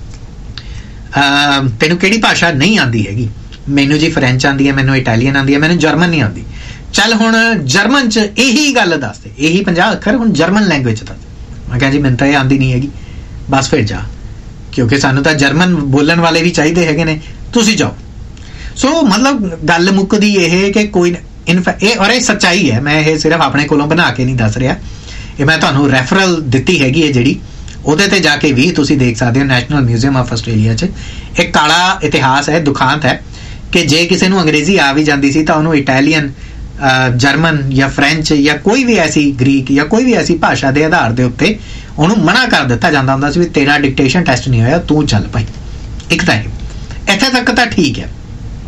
ਤੈਨੂੰ ਕਿਹੜੀ ਭਾਸ਼ਾ ਨਹੀਂ ਆਉਂਦੀ ਹੈਗੀ? ਮੈਨੂੰ ਜੀ ਫਰੈਂਚ ਆਉਂਦੀ ਹੈ, ਮੈਨੂੰ ਇਟਾਲੀਅਨ ਆਉਂਦੀ ਹੈ, ਮੈਨੂੰ ਜਰਮਨ ਨਹੀਂ ਆਉਂਦੀ। ਚੱਲ ਹੁਣ ਜਰਮਨ 'ਚ ਇਹੀ ਗੱਲ ਦੱਸ ਦੇ, ਇਹੀ ਪੰਜਾਹ ਅੱਖਰ ਹੁਣ ਜਰਮਨ ਲੈਂਗੁਏਜ 'ਚ ਦੱਸ। ਮੈਂ ਕਿਹਾ ਜੀ ਮੈਨੂੰ ਤਾਂ ਇਹ ਆਉਂਦੀ ਨਹੀਂ ਹੈਗੀ। ਬਸ ਫਿਰ ਜਾ, ਕਿਉਂਕਿ ਸਾਨੂੰ ਤਾਂ ਜਰਮਨ ਬੋਲਣ ਵਾਲੇ ਵੀ ਚਾਹੀਦੇ ਹੈਗੇ ਨੇ, ਤੁਸੀਂ ਜਾਓ। ਸੋ ਮਤਲਬ ਗੱਲ ਮੁੱਕਦੀ ਇਹ ਕਿ ਕੋਈ ਇਨਫੈਕਟ ਇਹ ਔਰ ਇਹ ਸੱਚਾਈ ਹੈ, ਮੈਂ ਇਹ ਸਿਰਫ ਆਪਣੇ ਕੋਲੋਂ ਬਣਾ ਕੇ ਨਹੀਂ ਦੱਸ ਰਿਹਾ, ਇਹ ਮੈਂ ਤੁਹਾਨੂੰ ਰੈਫਰਲ ਦਿੱਤੀ ਹੈਗੀ ਹੈ ਜਿਹੜੀ, ਉਹਦੇ ਤੇ ਜਾ ਕੇ ਵੀ ਤੁਸੀਂ ਦੇਖ ਸਕਦੇ ਹੋ। ਨੈਸ਼ਨਲ ਮਿਊਜ਼ੀਅਮ ਆਫ ਆਸਟ੍ਰੇਲੀਆ 'ਚ ਇੱਕ ਕਾਲਾ ਇਤਿਹਾਸ ਹੈ, ਦੁਖਾਂਤ ਹੈ ਕਿ ਜੇ ਕਿਸੇ ਨੂੰ ਅੰਗਰੇਜ਼ੀ ਆ ਵੀ ਜਾਂਦੀ ਸੀ ਤਾਂ ਉਹਨੂੰ ਇਟਾਲੀਅਨ, ਜਰਮਨ ਜਾਂ ਫਰੈਂਚ ਜਾਂ ਕੋਈ ਵੀ ਐਸੀ ਗ੍ਰੀਕ ਜਾਂ ਕੋਈ ਵੀ ਐਸੀ ਭਾਸ਼ਾ ਦੇ ਆਧਾਰ ਦੇ ਉੱਤੇ ਉਹਨੂੰ ਮਨਾ ਕਰ ਦਿੱਤਾ ਜਾਂਦਾ ਹੁੰਦਾ ਸੀ ਵੀ ਤੇਰਾ ਡਿਕਟੇਸ਼ਨ ਟੈਸਟ ਨਹੀਂ ਹੋਇਆ, ਤੂੰ ਚੱਲ ਭਾਈ। ਇੱਕ ਤਾਂ ਇਹ ਇੱਥੇ ਤੱਕ ਤਾਂ ਠੀਕ ਹੈ।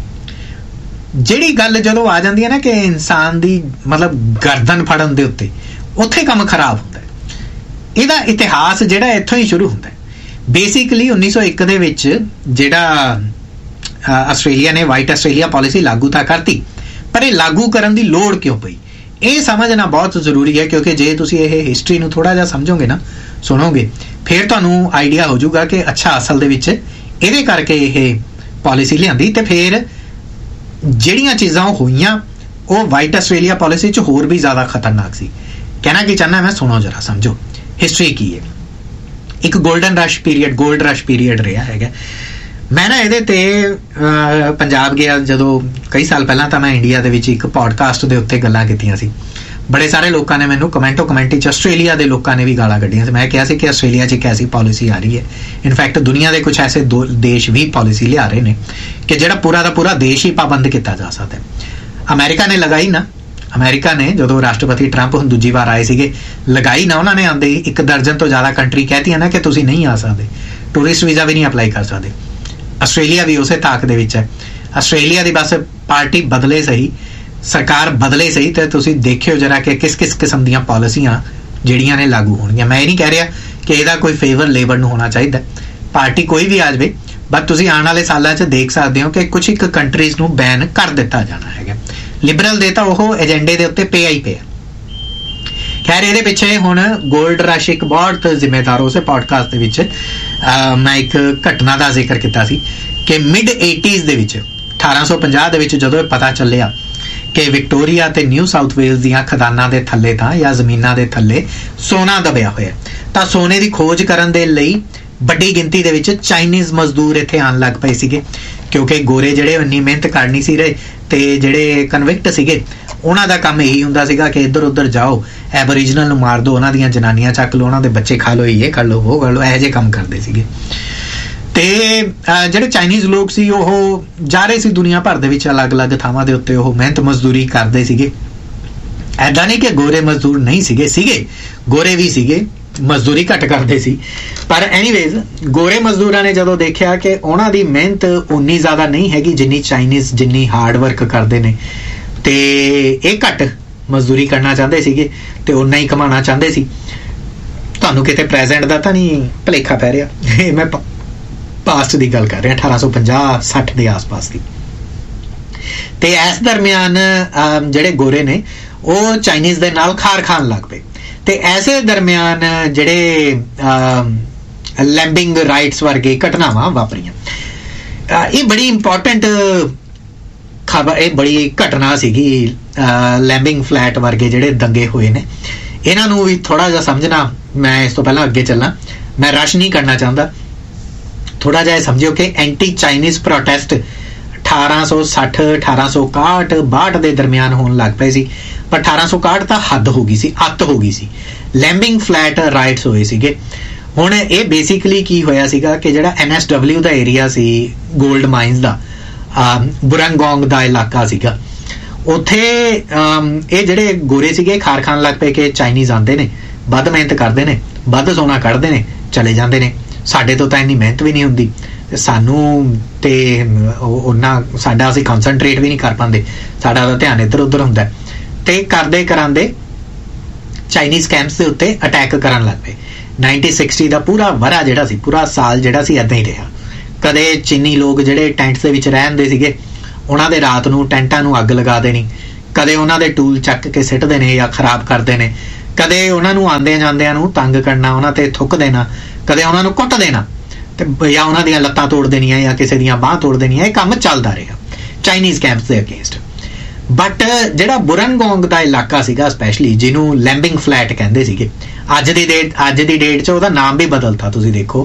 ਜਿਹੜੀ ਗੱਲ ਜਦੋਂ ਆ ਜਾਂਦੀ ਹੈ ਨਾ ਕਿ ਇਨਸਾਨ ਦੀ ਮਤਲਬ ਗਰਦਨ ਫੜਨ ਦੇ ਉੱਤੇ, ਉੱਥੇ ਕੰਮ ਖਰਾਬ ਹੁੰਦਾ। ਇਹਦਾ ਇਤਿਹਾਸ ਜਿਹੜਾ ਇੱਥੋਂ ਹੀ ਸ਼ੁਰੂ ਹੁੰਦਾ। ਬੇਸਿਕਲੀ ਉੱਨੀ ਸੌ ਇੱਕ ਦੇ ਵਿੱਚ ਜਿਹੜਾ ਆਸਟ੍ਰੇਲੀਆ ਨੇ ਵਾਈਟ ਆਸਟ੍ਰੇਲੀਆ ਪਾਲਿਸੀ ਲਾਗੂ ਤਾਂ ਕਰਤੀ, ਪਰ ਇਹ ਲਾਗੂ ਕਰਨ ਦੀ ਲੋੜ ਕਿਉਂ ਪਈ ਇਹ ਸਮਝਣਾ ਬਹੁਤ ਜ਼ਰੂਰੀ ਹੈ। ਕਿਉਂਕਿ ਜੇ ਤੁਸੀਂ ਇਹ ਹਿਸਟਰੀ ਨੂੰ ਥੋੜਾ ਜਿਹਾ ਸਮਝੋਗੇ ਨਾ, ਸੁਣੋਗੇ, ਫਿਰ ਤੁਹਾਨੂੰ ਆਈਡੀਆ ਹੋ ਜਾਊਗਾ ਕਿ ਅੱਛਾ ਅਸਲ ਦੇ ਵਿੱਚ ਇਹਦੇ ਕਰਕੇ ਇਹ ਪਾਲਿਸੀ ਲਿਆਂਦੀ। ਤੇ ਫਿਰ ਜਿਹੜੀਆਂ ਚੀਜ਼ਾਂ ਹੋਈਆਂ ਉਹ ਵਾਈਟ ਆਸਟ੍ਰੇਲੀਆ ਪਾਲਿਸੀ 'ਚ ਹੋਰ ਵੀ ਜ਼ਿਆਦਾ ਖਤਰਨਾਕ ਸੀ। ਕਹਿਣਾ ਕੀ ਚਾਹੁੰਦਾ ਮੈਂ, ਸੁਣੋ ਜਰਾ, ਸਮਝੋ ਹਿਸਟਰੀ ਕੀ ਹੈ। ਇੱਕ golden rush period, gold rush period ਰਿਹਾ ਹੈਗਾ। ਮੈਂ ਨਾ ਇਹਦੇ ਤੇ ਪੰਜਾਬ ਗਿਆ ਜਦੋਂ ਕਈ ਸਾਲ ਪਹਿਲਾਂ, ਤਾਂ ਮੈਂ ਇੰਡੀਆ ਦੇ ਵਿੱਚ ਇੱਕ ਪੋਡਕਾਸਟ ਦੇ ਉੱਤੇ ਗੱਲਾਂ ਕੀਤੀਆਂ ਸੀ। ਬੜੇ ਸਾਰੇ ਲੋਕਾਂ ਨੇ ਮੈਨੂੰ ਕਮੈਂਟੋ ਕਮੈਂਟੀ 'ਚ ਆਸਟ੍ਰੇਲੀਆ ਦੇ ਲੋਕਾਂ ਨੇ ਵੀ ਗਾਲਾਂ ਕੱਢੀਆਂ ਸੀ। ਮੈਂ ਕਿਹਾ ਸੀ ਕਿ ਆਸਟ੍ਰੇਲੀਆ 'ਚ ਇੱਕ ਐਸੀ ਪਾਲਿਸੀ ਆ ਰਹੀ ਹੈ, ਇਨਫੈਕਟ ਦੁਨੀਆ ਦੇ ਕੁਝ ਐਸੇ ਦੋ ਦੇਸ਼ ਵੀ ਪਾਲਿਸੀ ਲਿਆ ਰਹੇ ਨੇ ਕਿ ਜਿਹੜਾ ਪੂਰਾ ਦਾ ਪੂਰਾ ਦੇਸ਼ ਹੀ ਪਾਬੰਦ ਕੀਤਾ ਜਾ ਸਕਦਾ। ਅਮਰੀਕਾ ਨੇ ਲਗਾਈ ਨਾ, ਅਮਰੀਕਾ ਨੇ ਜਦੋਂ ਰਾਸ਼ਟਰਪਤੀ ਟਰੰਪ ਹੁਣ ਦੂਜੀ ਵਾਰ ਆਏ ਸੀਗੇ, ਲਗਾਈ ਨਾ ਉਹਨਾਂ ਨੇ। ਆਉਂਦੇ ਹੀ ਇੱਕ ਦਰਜਨ ਤੋਂ ਜ਼ਿਆਦਾ ਕੰਟਰੀ ਕਹਿਤੀਆਂ ਨਾ ਕਿ ਤੁਸੀਂ ਨਹੀਂ ਆ ਸਕਦੇ, ਟੂਰਿਸਟ ਵੀਜ਼ਾ ਵੀ ਨਹੀਂ ਅਪਲਾਈ ਕਰ ਸਕਦੇ। ਆਸਟ੍ਰੇਲੀਆ ਵੀ ਉਸੇ ਤਾਕ ਦੇ ਵਿੱਚ ਹੈ। ਆਸਟ੍ਰੇਲੀਆ ਦੀ ਬਸ ਪਾਰਟੀ ਬਦਲੇ ਸਹੀ, ਸਰਕਾਰ ਬਦਲੇ ਸਹੀ, ਤੇ ਤੁਸੀਂ ਦੇਖਿਓ ਜਰਾ ਕਿ ਕਿਸ ਕਿਸ ਕਿਸਮ ਦੀਆਂ ਪਾਲਿਸੀਆਂ ਜਿਹੜੀਆਂ ਨੇ ਲਾਗੂ ਹੋਣਗੀਆਂ। ਮੈਂ ਇਹ ਨਹੀਂ ਕਹਿ ਰਿਹਾ ਕਿ ਇਹਦਾ ਕੋਈ ਫੇਵਰ ਲੇਬਰ ਨੂੰ ਹੋਣਾ ਚਾਹੀਦਾ, ਪਾਰਟੀ ਕੋਈ ਵੀ ਆ ਜਾਵੇ, ਬਟ ਤੁਸੀਂ ਆਉਣ ਵਾਲੇ ਸਾਲਾਂ 'ਚ ਦੇਖ ਸਕਦੇ ਹੋ ਕਿ ਕੁਝ ਇੱਕ ਕੰਟਰੀਜ਼ ਨੂੰ ਬੈਨ ਕਰ ਦਿੱਤਾ ਜਾਣਾ ਹੈਗਾ। ਲਿਬਰਲ ਦੇ ਤਾਂ ਉਹ ਏਜੰਡੇ ਦੇ ਉੱਤੇ ਪਿਆ ਹੀ ਪਿਆ। ਖੈਰ ਇਹਦੇ ਪਿੱਛੇ ਹੁਣ ਗੋਲਡ ਰਸ਼ ਇੱਕ ਬਹੁਤ ਜ਼ਿੰਮੇਦਾਰ, ਉਸੇ ਪੋਡਕਾਸਟ ਦੇ ਵਿੱਚ ਮੈਂ ਇੱਕ ਘਟਨਾ ਦਾ ਜ਼ਿਕਰ ਕੀਤਾ ਸੀ ਕਿ ਮਿਡ ਏਟੀਜ਼ ਦੇ ਵਿੱਚ, ਅਠਾਰਾਂ ਸੌ ਪੰਜਾਹ ਦੇ ਵਿੱਚ ਜਦੋਂ ਇਹ ਪਤਾ ਚੱਲਿਆ ਕਿ ਵਿਕਟੋਰੀਆ ਤੇ ਨਿਊ ਸਾਊਥ ਵੇਲਜ਼ ਦੀਆਂ ਖਦਾਨਾਂ ਦੇ ਥੱਲੇ ਤਾਂ ਜਾਂ ਜ਼ਮੀਨਾਂ ਦੇ ਥੱਲੇ ਸੋਨਾ ਦਬਿਆ ਹੋਇਆ, ਤਾਂ ਸੋਨੇ ਦੀ ਖੋਜ ਕਰਨ ਦੇ ਲਈ ਵੱਡੀ ਗਿਣਤੀ ਦੇ ਵਿੱਚ ਚਾਈਨੀਜ਼ ਮਜ਼ਦੂਰ ਇੱਥੇ ਆਉਣ ਲੱਗ ਪਏ ਸੀਗੇ। ਕਿਉਂਕਿ ਗੋਰੇ ਜਿਹੜੇ ਇੰਨੀ ਮਿਹਨਤ ਕਰ ਨਹੀਂ ਸੀ ਰਹੇ, ਤੇ ਜਿਹੜੇ ਕਨਵਿਕਟ ਸੀਗੇ ਉਹਨਾਂ ਦਾ ਕੰਮ ਇਹੀ ਹੁੰਦਾ ਸੀਗਾ ਕਿ ਇੱਧਰ ਉੱਧਰ ਜਾਓ, ਐਬੋਰੀਜਨਲ ਨੂੰ ਮਾਰ ਦਿਓ, ਉਹਨਾਂ ਦੀਆਂ ਜਨਾਨੀਆਂ ਚੱਕ ਲਓ, ਉਹਨਾਂ ਦੇ ਬੱਚੇ ਖਾ ਲਓ, ਇਹ ਕਰ ਲਓ, ਉਹ ਕਰ ਲਓ, ਇਹੋ ਜਿਹੇ ਕੰਮ ਕਰਦੇ ਸੀਗੇ। ਤੇ ਜਿਹੜੇ ਚਾਈਨੀਜ਼ ਲੋਕ ਸੀ ਉਹ ਜਾ ਰਹੇ ਸੀ ਦੁਨੀਆ ਭਰ ਦੇ ਵਿੱਚ ਅਲੱਗ-ਅਲੱਗ ਥਾਵਾਂ ਦੇ ਉੱਤੇ, ਉਹ ਮਿਹਨਤ ਮਜ਼ਦੂਰੀ ਕਰਦੇ ਸੀਗੇ। ਐਦਾਂ ਨਹੀਂ ਕਿ ਗੋਰੇ ਮਜ਼ਦੂਰ ਨਹੀਂ ਸੀਗੇ, ਸੀਗੇ ਗੋਰੇ ਵੀ ਸੀਗੇ, ਮਜ਼ਦੂਰੀ ਘੱਟ ਕਰਦੇ ਸੀ। ਪਰ ਐਨੀਵੇਜ਼ ਗੋਰੇ ਮਜ਼ਦੂਰਾਂ ਨੇ ਜਦੋਂ ਦੇਖਿਆ ਕਿ ਉਹਨਾਂ ਦੀ ਮਿਹਨਤ ਉਨੀ ਜ਼ਿਆਦਾ ਨਹੀਂ ਹੈਗੀ ਜਿੰਨੀ ਚਾਈਨੀਜ਼ ਜਿੰਨੀ ਹਾਰਡ ਵਰਕ ਕਰਦੇ ਨੇ, ਤੇ ਇਹ ਘੱਟ ਮਜ਼ਦੂਰੀ ਕਰਨਾ ਚਾਹੁੰਦੇ ਸੀਗੇ ਤੇ ਉਨਾ ਹੀ ਕਮਾਉਣਾ ਚਾਹੁੰਦੇ ਸੀ। ਤੁਹਾਨੂੰ ਕਿਤੇ ਪ੍ਰੈਜ਼ੈਂਟ ਦਾ ਤਾਂ ਨਹੀਂ ਭੁਲੇਖਾ ਪੈ ਰਿਹਾ, ਇਹ ਮੈਂ ਪਾਸਟ ਦੀ ਗੱਲ ਕਰ ਰਿਹਾ, ਅਠਾਰਾਂ ਸੌ ਪੰਜਾਹ ਸੱਠ ਦੇ ਆਸ-ਪਾਸ ਦੀ। ਤੇ ਇਸ ਦਰਮਿਆਨ ਜਿਹੜੇ ਗੋਰੇ ਨੇ ਉਹ ਚਾਈਨੀਜ਼ ਦੇ ਨਾਲ ਖਾਰ ਖਾਣ ਲੱਗ ਪਏ। ਤੇ ਐਸੇ ਦਰਮਿਆਨ ਜਿਹੜੇ ਲੈਂਬਿੰਗ ਰਾਈਟਸ ਵਰਗੇ ਘਟਨਾਵਾਂ ਵਾਪਰੀਆਂ। ਇਹ ਬੜੀ ਇੰਪੋਰਟੈਂਟ खबर ये बड़ी घटना सीगी लैंबिंग फ्लैट वर्गे जिहड़े दंगे होए ने इन्हां नूं भी थोड़ा जिहा समझना। मैं इस तो पहला अगे चलना, मैं रश नहीं करना चाहता, थोड़ा जिहा समझियो कि एंटी चाइनीज़ प्रोटेस्ट अठारह सौ सठ अठारह सौ इकाहठ बाहठ के दरमियान होने लग पे सी, पर अठारह सौ इकाहठ तो हद हो गई सी, अत हो गई सी। लैंबिंग फ्लैट राइट्स होए सीगे। हुण ये बेसिकली की होया सीगा कि जिहड़ा एन एस डबल्यू का एरिया सी गोल्ड माइनस का बुरंगोंग का इलाका सीगा, उत्थे ये जिहड़े गोरे सीगे खार खान लग पे कि चाइनीज़ आंदे ने, वध मेहनत करते हैं, वध सोना कढ़ते हैं, चले जाते हैं, साडे तो तां इन्नी मेहनत भी नहीं हुंदी, सानू ते उन्ना साडा असीं कॉन्सनट्रेट भी नहीं कर पाते, साडा तां ध्यान इधर उधर हुंदा ते करदे करांदे चाइनीज़ कैंप्स के उत्ते अटैक करन लग पे। नाइनटीन सिक्सटी का पूरा वरा जिहड़ा सी, पूरा साल जिहड़ा सी इदां ही रहा। कदे चीनी लोग जिहड़े टैंट्स दे विच रहंदे सीगे उन्हां दे रात नूं टैंटां नूं अग लगा देनी, कदे उन्हां दे टूल चक के सिੱਟਦੇ ने या खराब करते हैं, कदे उन्हां नूं आंदे जांदिਆਂ नूं तंग करना, उन्हां ते थुक देना, कदे उन्हां नूं कुੱਟ देना ते या उन्हां दीयां लत्तां तोड़ देनियां या किसी दीयां बांह तोड़ देनियां। ये काम चलदा रहा चाइनीज़ कैंप्स के अगेंस्ट। बट जिहड़ा बुरनगोंग का इलाका सीगा स्पैशली, जिन्हों लैंबिंग फ्लैट कहंदे सीगे, अज दी डेट अज दी डेट च उहदा नाम भी बदलता, तुसीं देखो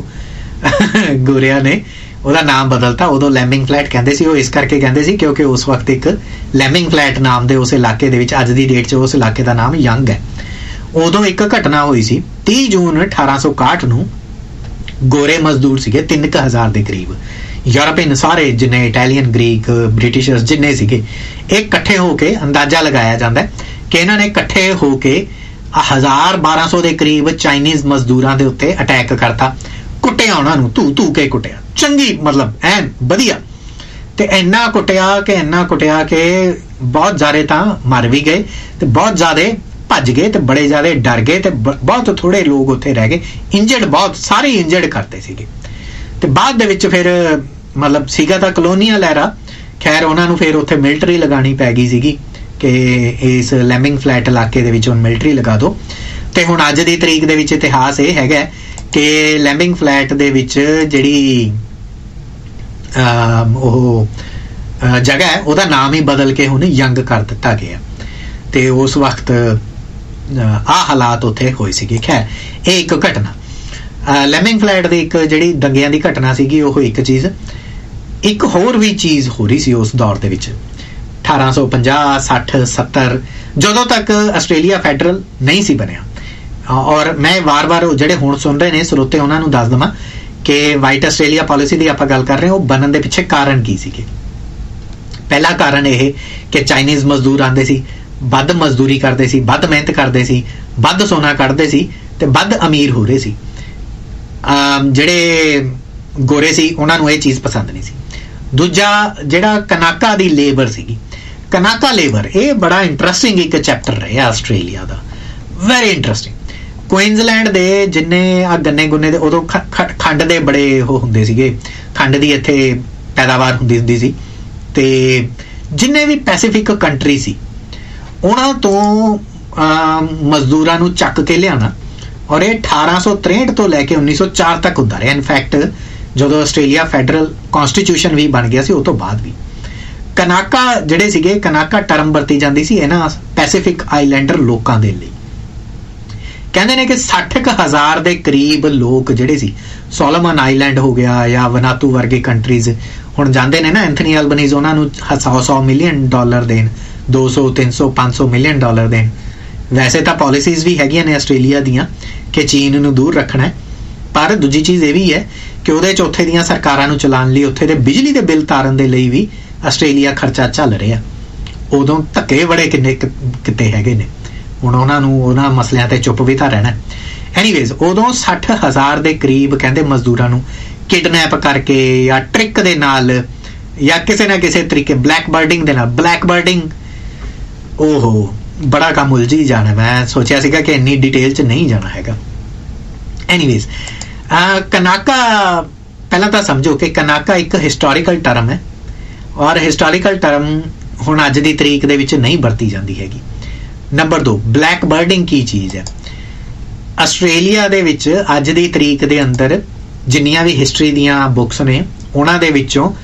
गोरिया ने ਉਹਦਾ नाम बदलता। उदों लैंबिंग फ्लैट कहते सी, वो इस करके कहते सी क्योंकि उस वक्त एक लैंबिंग फ्लैट नाम के उस इलाके दे विच, अज दी डेट च उस इलाके का नाम यंग है। उदों एक घटना हुई सी तीह जून अठारह सौ इकाहठ नूं, गोरे मजदूर सीगे तीन क हज़ार के करीब, यूरोपियन सारे जिन्ने इटैलीयन ग्रीक ब्रिटिशर्स जिन्ने सीगे, एक इकट्ठे होके अंदाजा लगाया जाता है कि इन्हां ने इकट्ठे होके हज़ार बारह सौ के करीब चाइनीज़ मजदूरां दे उत्ते अटैक करता, कुटिया उन्हां नूं धू धू के कुटिया, चंगी मतलब ऐन वधिया, ते इन्ना कुटिया कि इन्ना कुटिया कि बहुत ज़्यादा तां मर भी गए ते बहुत ज़्यादा भज गए ते बड़े ज़्यादा डर गए ते बहुत थोड़े लोग उत्थे रह गए, इंजर्ड बहुत सारे इंजर्ड करते सीगे। ते बाद दे विच फिर मतलब सीगा तां कलोनीअल एरा, खैर उन्हां नूं फिर उत्थे मिलटरी लगानी पै गई सीगी कि इस लैंबिंग फ्लैट इलाके दे विच हुण मिलटरी लगा दो। ते हुण अज दी तरीक दे विच इतिहास ये हैगा कि लैंबिंग फ्लैट दे विच जिहड़ी ओह जगह है उसदा नाम ही बदल के हुण यंग कर दिता गया। ते उस वक्त आ हालात उत्थे होए सीगे। खैर ये एक घटना लैंबिंग फ्लैट दी एक जिहड़ी दंगियां दी घटना सीगी, ओह एक चीज़, एक होर भी चीज़ हो रही सी उस दौर दे विच अठारह सौ पचास सठ सत्तर जदों तक आस्ट्रेलिया फैडरल नहीं सी बनिया। और मैं वार वार जिहड़े हुण सुन रहे ने स्रोते उन्हां नूं दस दवां कि वाइट आस्ट्रेलिया पॉलिसी की आपां गल कर रहे हैं, वो बनन दे पिछे कारण की सीगे। पहला कारण यह कि चाइनीज़ मजदूर आंदे सी, वध मजदूरी करते सी, वध मेहनत करते सी, वध सोना कढ़ते सी ते वध अमीर हो रहे सी। जिहड़े गोरे सी उन्हां नूं ये चीज़ पसंद नहीं सी। दूजा जिहड़ा कनाका दी लेबर सीगी, कनाका लेबर ये बड़ा इंटरस्टिंग एक चैप्टर रहा आस्ट्रेलिया का, वेरी इंटरस्टिंग। क्वीनसलैंड दे जिन्ने आ गन्ने गुन्ने दे उदों खंड दे बड़े वो हुंदे सीगे, खंड दी इत्थे पैदावार हुंदी हुंदी सी, ते जिन्ने भी पैसिफिक कंट्री सी उन्हां तो मजदूरां नूं चक के लियाना, और ये अठारह सौ त्रेहठ तो लैके उन्नीस सौ चार तक हुंदा रहा। इनफैक्ट जदों आस्ट्रेलिया फैडरल कॉन्स्टिट्यूशन भी बन गया सी उस तो बाद भी कनाका जिहड़े सीगे, कनाका टर्म वरती जाती सी इन्हां पैसिफिक आइलैंडर लोकां दे लई। कहते हैं कि सठ क हज़ार के करीब लोग जिहड़े सी, सोलोमन आइलैंड हो गया या वनातू वर्गे कंट्रीज हुण जांदे ने ना, एंथनी अल्बनीज उन्हां नूं सौ सौ मिलियन डॉलर देन, दो सौ तीन सौ पाँच सौ मिलियन डॉलर देन। वैसे तो पॉलिसीज़ भी हैगियां ने आस्ट्रेलिया दियां कि चीन नूं दूर रखना है, पर दूजी चीज़ ये भी है कि उहदे च उत्थे दियां सरकारां नूं चलाउण लई उत्थे दे बिजली दे बिल तारन दे लई भी आस्ट्रेलिया खर्चा झल रिहा। उदों धक्के बड़े किन्ने किते हैगे ने, हुण उन्हां नूं उन्हां मसलिਆਂ ते चुप भी तां रहना। एनीवेज उदों सठ हज़ार के करीब कहंदे मजदूरां नूं किडनैप करके या ट्रिक दे नाल या किसी ना किसी तरीके ब्लैक बर्डिंग दे नाल, ब्लैक बर्डिंग ओहो बड़ा काम उलझी जाना, मैं सोचा सीगा कि इन्नी डिटेल च नहीं जाना हैगा। एनीवेज कनाका पहला तो समझो कि कनाका एक हिस्टोरिकल टर्म है, और हिस्टोरिकल टर्म हुण अज दी तरीक दे विच नहीं वरती जाती हैगी। नंबर दो, ब्लैक बर्डिंग की चीज़ है। आस्ट्रेलिया दे विच अज दी तरीक दे अंदर जिन्नियां भी हिस्टरी दियां बुक्स ने उन्हां दे विचों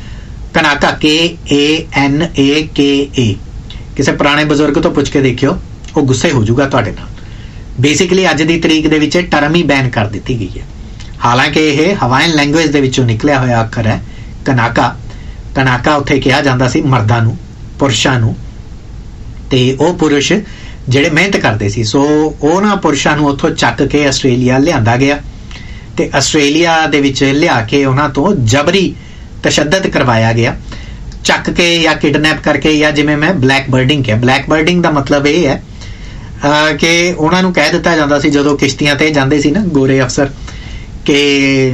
ਕਨਾਕਾ, ਕੇ ਏ ਐਨ ਏ ਕੇ ਏ। ਕਿਸੇ ਪੁਰਾਣੇ ਬਜ਼ੁਰਗ ਤੋਂ ਪੁੱਛ ਕੇ ਦੇਖਿਓ, ਉਹ ਗੁੱਸੇ ਹੋ ਜਾਊਗਾ ਤੁਹਾਡੇ ਨਾਲ। ਬੇਸਿਕਲੀ ਅੱਜ ਦੀ ਤਰੀਕ ਦੇ ਵਿੱਚ ਟਰਮ ਹੀ ਬੈਨ ਕਰ ਦਿੱਤੀ ਗਈ ਹੈ। ਹਾਲਾਂਕਿ ਇਹ ਹਵਾਈਨ ਲੈਂਗੁਏਜ ਦੇ ਵਿੱਚੋਂ ਨਿਕਲਿਆ ਹੋਇਆ ਅੱਖਰ ਹੈ ਕਨਾਕਾ। ਕਨਾਕਾ ਉੱਥੇ ਕਿਹਾ ਜਾਂਦਾ ਸੀ ਮਰਦਾਂ ਨੂੰ, ਪੁਰਸ਼ਾਂ ਨੂੰ, ਤੇ ਉਹ ਪੁਰਸ਼ ਜਿਹੜੇ ਮਿਹਨਤ ਕਰਦੇ ਸੀ। ਸੋ ਉਹਨਾਂ ਪੁਰਸ਼ਾਂ ਨੂੰ ਉੱਥੋਂ ਚੱਕ ਕੇ ਆਸਟ੍ਰੇਲੀਆ ਲਿਆਂਦਾ ਗਿਆ ਤੇ ਆਸਟ੍ਰੇਲੀਆ ਦੇ ਵਿੱਚ ਲਿਆ ਕੇ ਉਹਨਾਂ ਤੋਂ ਜਬਰੀ ਤਸ਼ੱਦਦ ਕਰਵਾਇਆ ਗਿਆ, ਚੱਕ ਕੇ ਜਾਂ ਕਿਡਨੈਪ ਕਰਕੇ, ਜਾਂ ਜਿਵੇਂ ਮੈਂ ਬਲੈਕ ਬਰਡਿੰਗ ਕਿਹਾ। ਬਲੈਕ ਬਰਡਿੰਗ ਦਾ ਮਤਲਬ ਇਹ ਹੈ ਕਿ ਉਹਨਾਂ ਨੂੰ ਕਹਿ ਦਿੱਤਾ ਜਾਂਦਾ ਸੀ ਜਦੋਂ ਕਿਸ਼ਤੀਆਂ ਤੇ ਜਾਂਦੇ ਸੀ ਨਾ ਗੋਰੇ ਅਫਸਰ, ਕਿ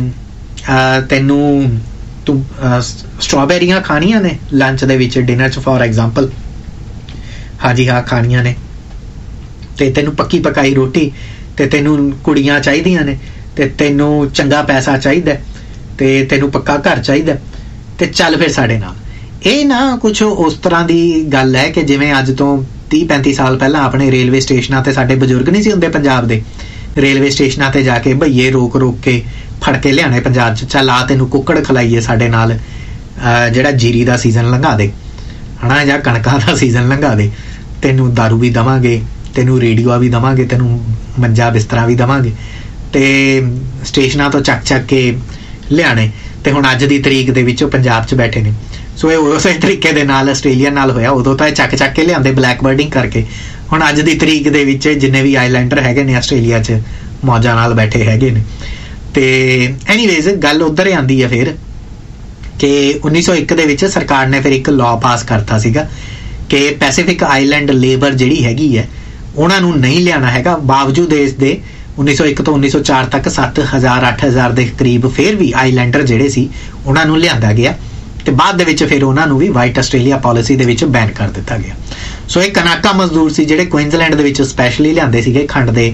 ਤੈਨੂੰ ਤੂੰ ਸਟ੍ਰਾਬੇਰੀਆਂ ਖਾਣੀਆਂ ਨੇ ਲੰਚ ਦੇ ਵਿੱਚ, ਡਿਨਰ 'ਚ ਫੋਰ ਐਗਜ਼ਾਮਪਲ, ਹਾਂਜੀ ਹਾਂ ਖਾਣੀਆਂ ਨੇ, ਤੇ ਤੈਨੂੰ ਪੱਕੀ ਪਕਾਈ ਰੋਟੀ, ਤੇ ਤੈਨੂੰ ਕੁੜੀਆਂ ਚਾਹੀਦੀਆਂ ਨੇ, ਤੇ ਤੈਨੂੰ ਚੰਗਾ ਪੈਸਾ ਚਾਹੀਦਾ, ਤੇ ਤੈਨੂੰ ਪੱਕਾ ਘਰ ਚਾਹੀਦਾ, ਤੇ ਚੱਲ ਫਿਰ ਸਾਡੇ ਨਾਲ। ਇਹ ਨਾ ਕੁਛ ਉਸ ਤਰ੍ਹਾਂ ਦੀ ਗੱਲ ਹੈ ਕਿ ਜਿਵੇਂ ਅੱਜ ਤੋਂ ਤੀਹ ਪੈਂਤੀ ਸਾਲ ਪਹਿਲਾਂ ਆਪਣੇ ਰੇਲਵੇ ਸਟੇਸ਼ਨਾਂ ਤੇ ਸਾਡੇ ਬਜ਼ੁਰਗ ਨਹੀਂ ਸੀ ਹੁੰਦੇ ਪੰਜਾਬ ਦੇ, ਰੇਲਵੇ ਸਟੇਸ਼ਨਾਂ ਤੇ ਜਾ ਕੇ ਭਈਏ ਰੋਕ ਰੋਕ ਕੇ ਫੜ ਕੇ ਲਿਆਣੇ ਪੰਜਾਬ 'ਚ, ਚੱਲ ਆ ਤੈਨੂੰ ਕੁੱਕੜ ਖਲਾਈਏ ਸਾਡੇ ਨਾਲ, ਜਿਹੜਾ ਜੀਰੀ ਦਾ ਸੀਜ਼ਨ ਲੰਘਾ ਦੇ ਹਨਾ, ਜਾਂ ਕਣਕਾਂ ਦਾ ਸੀਜ਼ਨ ਲੰਘਾ ਦੇ, ਤੈਨੂੰ ਦਾਰੂ ਵੀ ਦੇਵਾਂਗੇ, ਤੈਨੂੰ ਰੇਡੀਓ ਵੀ ਦੇਵਾਂਗੇ, ਤੈਨੂੰ ਮੰਜਾ ਬਿਸਤਰਾ ਵੀ ਦੇਵਾਂਗੇ, ਤੇ ਸਟੇਸ਼ਨਾਂ ਤੋਂ ਚੱਕ ਚੱਕ ਕੇ ਲਿਆਣੇ। ਤੇ ਹੁਣ ਅੱਜ ਦੀ ਤਰੀਕ ਦੇ ਵਿੱਚ ਉਹ ਪੰਜਾਬ 'ਚ ਬੈਠੇ ਨੇ। ਸੋ ਇਹ ਉਸੇ ਤਰੀਕੇ ਦੇ ਨਾਲ ਆਸਟ੍ਰੇਲੀਆ ਨਾਲ ਹੋਇਆ। ਉਦੋਂ ਤਾਂ ਇਹ ਚੱਕ ਚੱਕ ਕੇ ਲਿਆਂਦੇ ਬਲੈਕ ਬਰਡਿੰਗ ਕਰਕੇ। ਹੁਣ ਅੱਜ ਦੀ ਤਰੀਕ ਦੇ ਵਿੱਚ ਜਿੰਨੇ ਵੀ ਆਈਲੈਂਡਰ ਹੈਗੇ ਨੇ ਆਸਟ੍ਰੇਲੀਆ 'ਚ ਮੌਜਾਂ ਨਾਲ ਬੈਠੇ ਹੈਗੇ ਨੇ। ਤੇ ਐਨੀਵੇਜ਼ ਗੱਲ ਉੱਧਰ ਆਉਂਦੀ ਹੈ ਫਿਰ ਕਿ ਉੱਨੀ ਸੌ ਇੱਕ ਦੇ ਵਿੱਚ ਸਰਕਾਰ ਨੇ ਫਿਰ ਇੱਕ ਲਾਅ ਪਾਸ ਕਰਤਾ ਸੀਗਾ ਕਿ ਪੈਸੀਫਿਕ ਆਈਲੈਂਡ ਲੇਬਰ ਜਿਹੜੀ ਹੈਗੀ ਹੈ ਉਹਨਾਂ ਨੂੰ ਨਹੀਂ ਲਿਆਉਣਾ ਹੈਗਾ। ਬਾਵਜੂਦ ਇਸ ਦੇ ਉੱਨੀ ਸੌ ਇੱਕ ਤੋਂ ਉੱਨੀ ਸੌ ਚਾਰ ਤੱਕ ਸੱਤ ਹਜ਼ਾਰ ਅੱਠ ਹਜ਼ਾਰ ਦੇ ਕਰੀਬ ਫਿਰ ਵੀ ਆਈਲੈਂਡਰ ਜਿਹੜੇ ਸੀ ਉਹਨਾਂ ਨੂੰ ਲਿਆਂਦਾ ਗਿਆ, ਤੇ ਬਾਅਦ ਦੇ ਵਿੱਚ ਫਿਰ ਉਹਨਾਂ ਨੂੰ ਵੀ ਵਾਈਟ ਆਸਟ੍ਰੇਲੀਆ ਪਾਲਿਸੀ ਦੇ ਵਿੱਚ ਬੈਨ ਕਰ ਦਿੱਤਾ ਗਿਆ। ਸੋ ਇਹ ਕਨਾਕਾ ਮਜ਼ਦੂਰ ਸੀ ਜਿਹੜੇ ਕੁਇਨਜ਼ਲੈਂਡ ਦੇ ਵਿੱਚ ਸਪੈਸ਼ਲੀ ਲਿਆਂਦੇ ਸੀਗੇ ਖੰਡ ਦੇ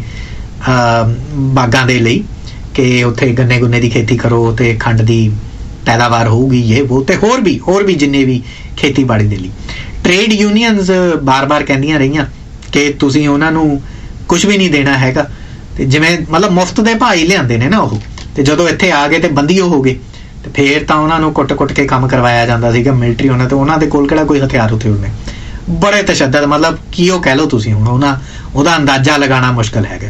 ਬਾਗਾਂ ਦੇ ਲਈ, ਕਿ ਉੱਥੇ ਗੰਨੇ ਗੁੰਨੇ ਦੀ ਖੇਤੀ ਕਰੋ ਤੇ ਖੰਡ ਦੀ ਪੈਦਾਵਾਰ ਹੋਊਗੀ, ਇਹ ਉਹ, ਤੇ ਹੋਰ ਵੀ ਹੋਰ ਵੀ ਜਿੰਨੇ ਵੀ ਖੇਤੀਬਾੜੀ ਦੇ ਲਈ। ਟ੍ਰੇਡ ਯੂਨੀਅਨਸ ਬਾਰ-ਬਾਰ ਕਹਿੰਦੀਆਂ ਰਹੀਆਂ ਕਿ ਤੁਸੀਂ ਉਹਨਾਂ ਨੂੰ ਕੁਝ ਵੀ ਨਹੀਂ ਦੇਣਾ ਹੈਗਾ, ਤੇ ਜਿਵੇਂ ਮਤਲਬ ਮੁਫਤ ਦੇ ਭਾਈ ਲਿਆਂਦੇ ਨੇ ਨਾ ਉਹ, ਤੇ ਜਦੋਂ ਇੱਥੇ ਆ ਗਏ ਤੇ ਬੰਦੀਓ ਹੋ ਗਏ, ਤੇ ਫੇਰ ਤਾਂ ਉਹਨਾਂ ਨੂੰ ਕੁੱਟ-ਕੁੱਟ ਕੇ ਕੰਮ ਕਰਵਾਇਆ ਜਾਂਦਾ ਸੀਗਾ ਮਿਲਟਰੀ ਉਹਨਾਂ ਤੇ। ਉਹਨਾਂ ਦੇ ਕੋਲ ਕਿਹੜਾ ਕੋਈ ਹਥਿਆਰ ਹਥਿਆਰ ਨੇ, ਬੜੇ ਤਸ਼ੱਦਦ, ਮਤਲਬ ਕੀ ਉਹ ਕਹਿ ਲਓ ਤੁਸੀਂ, ਹੁਣ ਉਹਨਾਂ ਉਹਦਾ ਅੰਦਾਜ਼ਾ ਲਗਾਉਣਾ ਮੁਸ਼ਕਿਲ ਹੈਗਾ।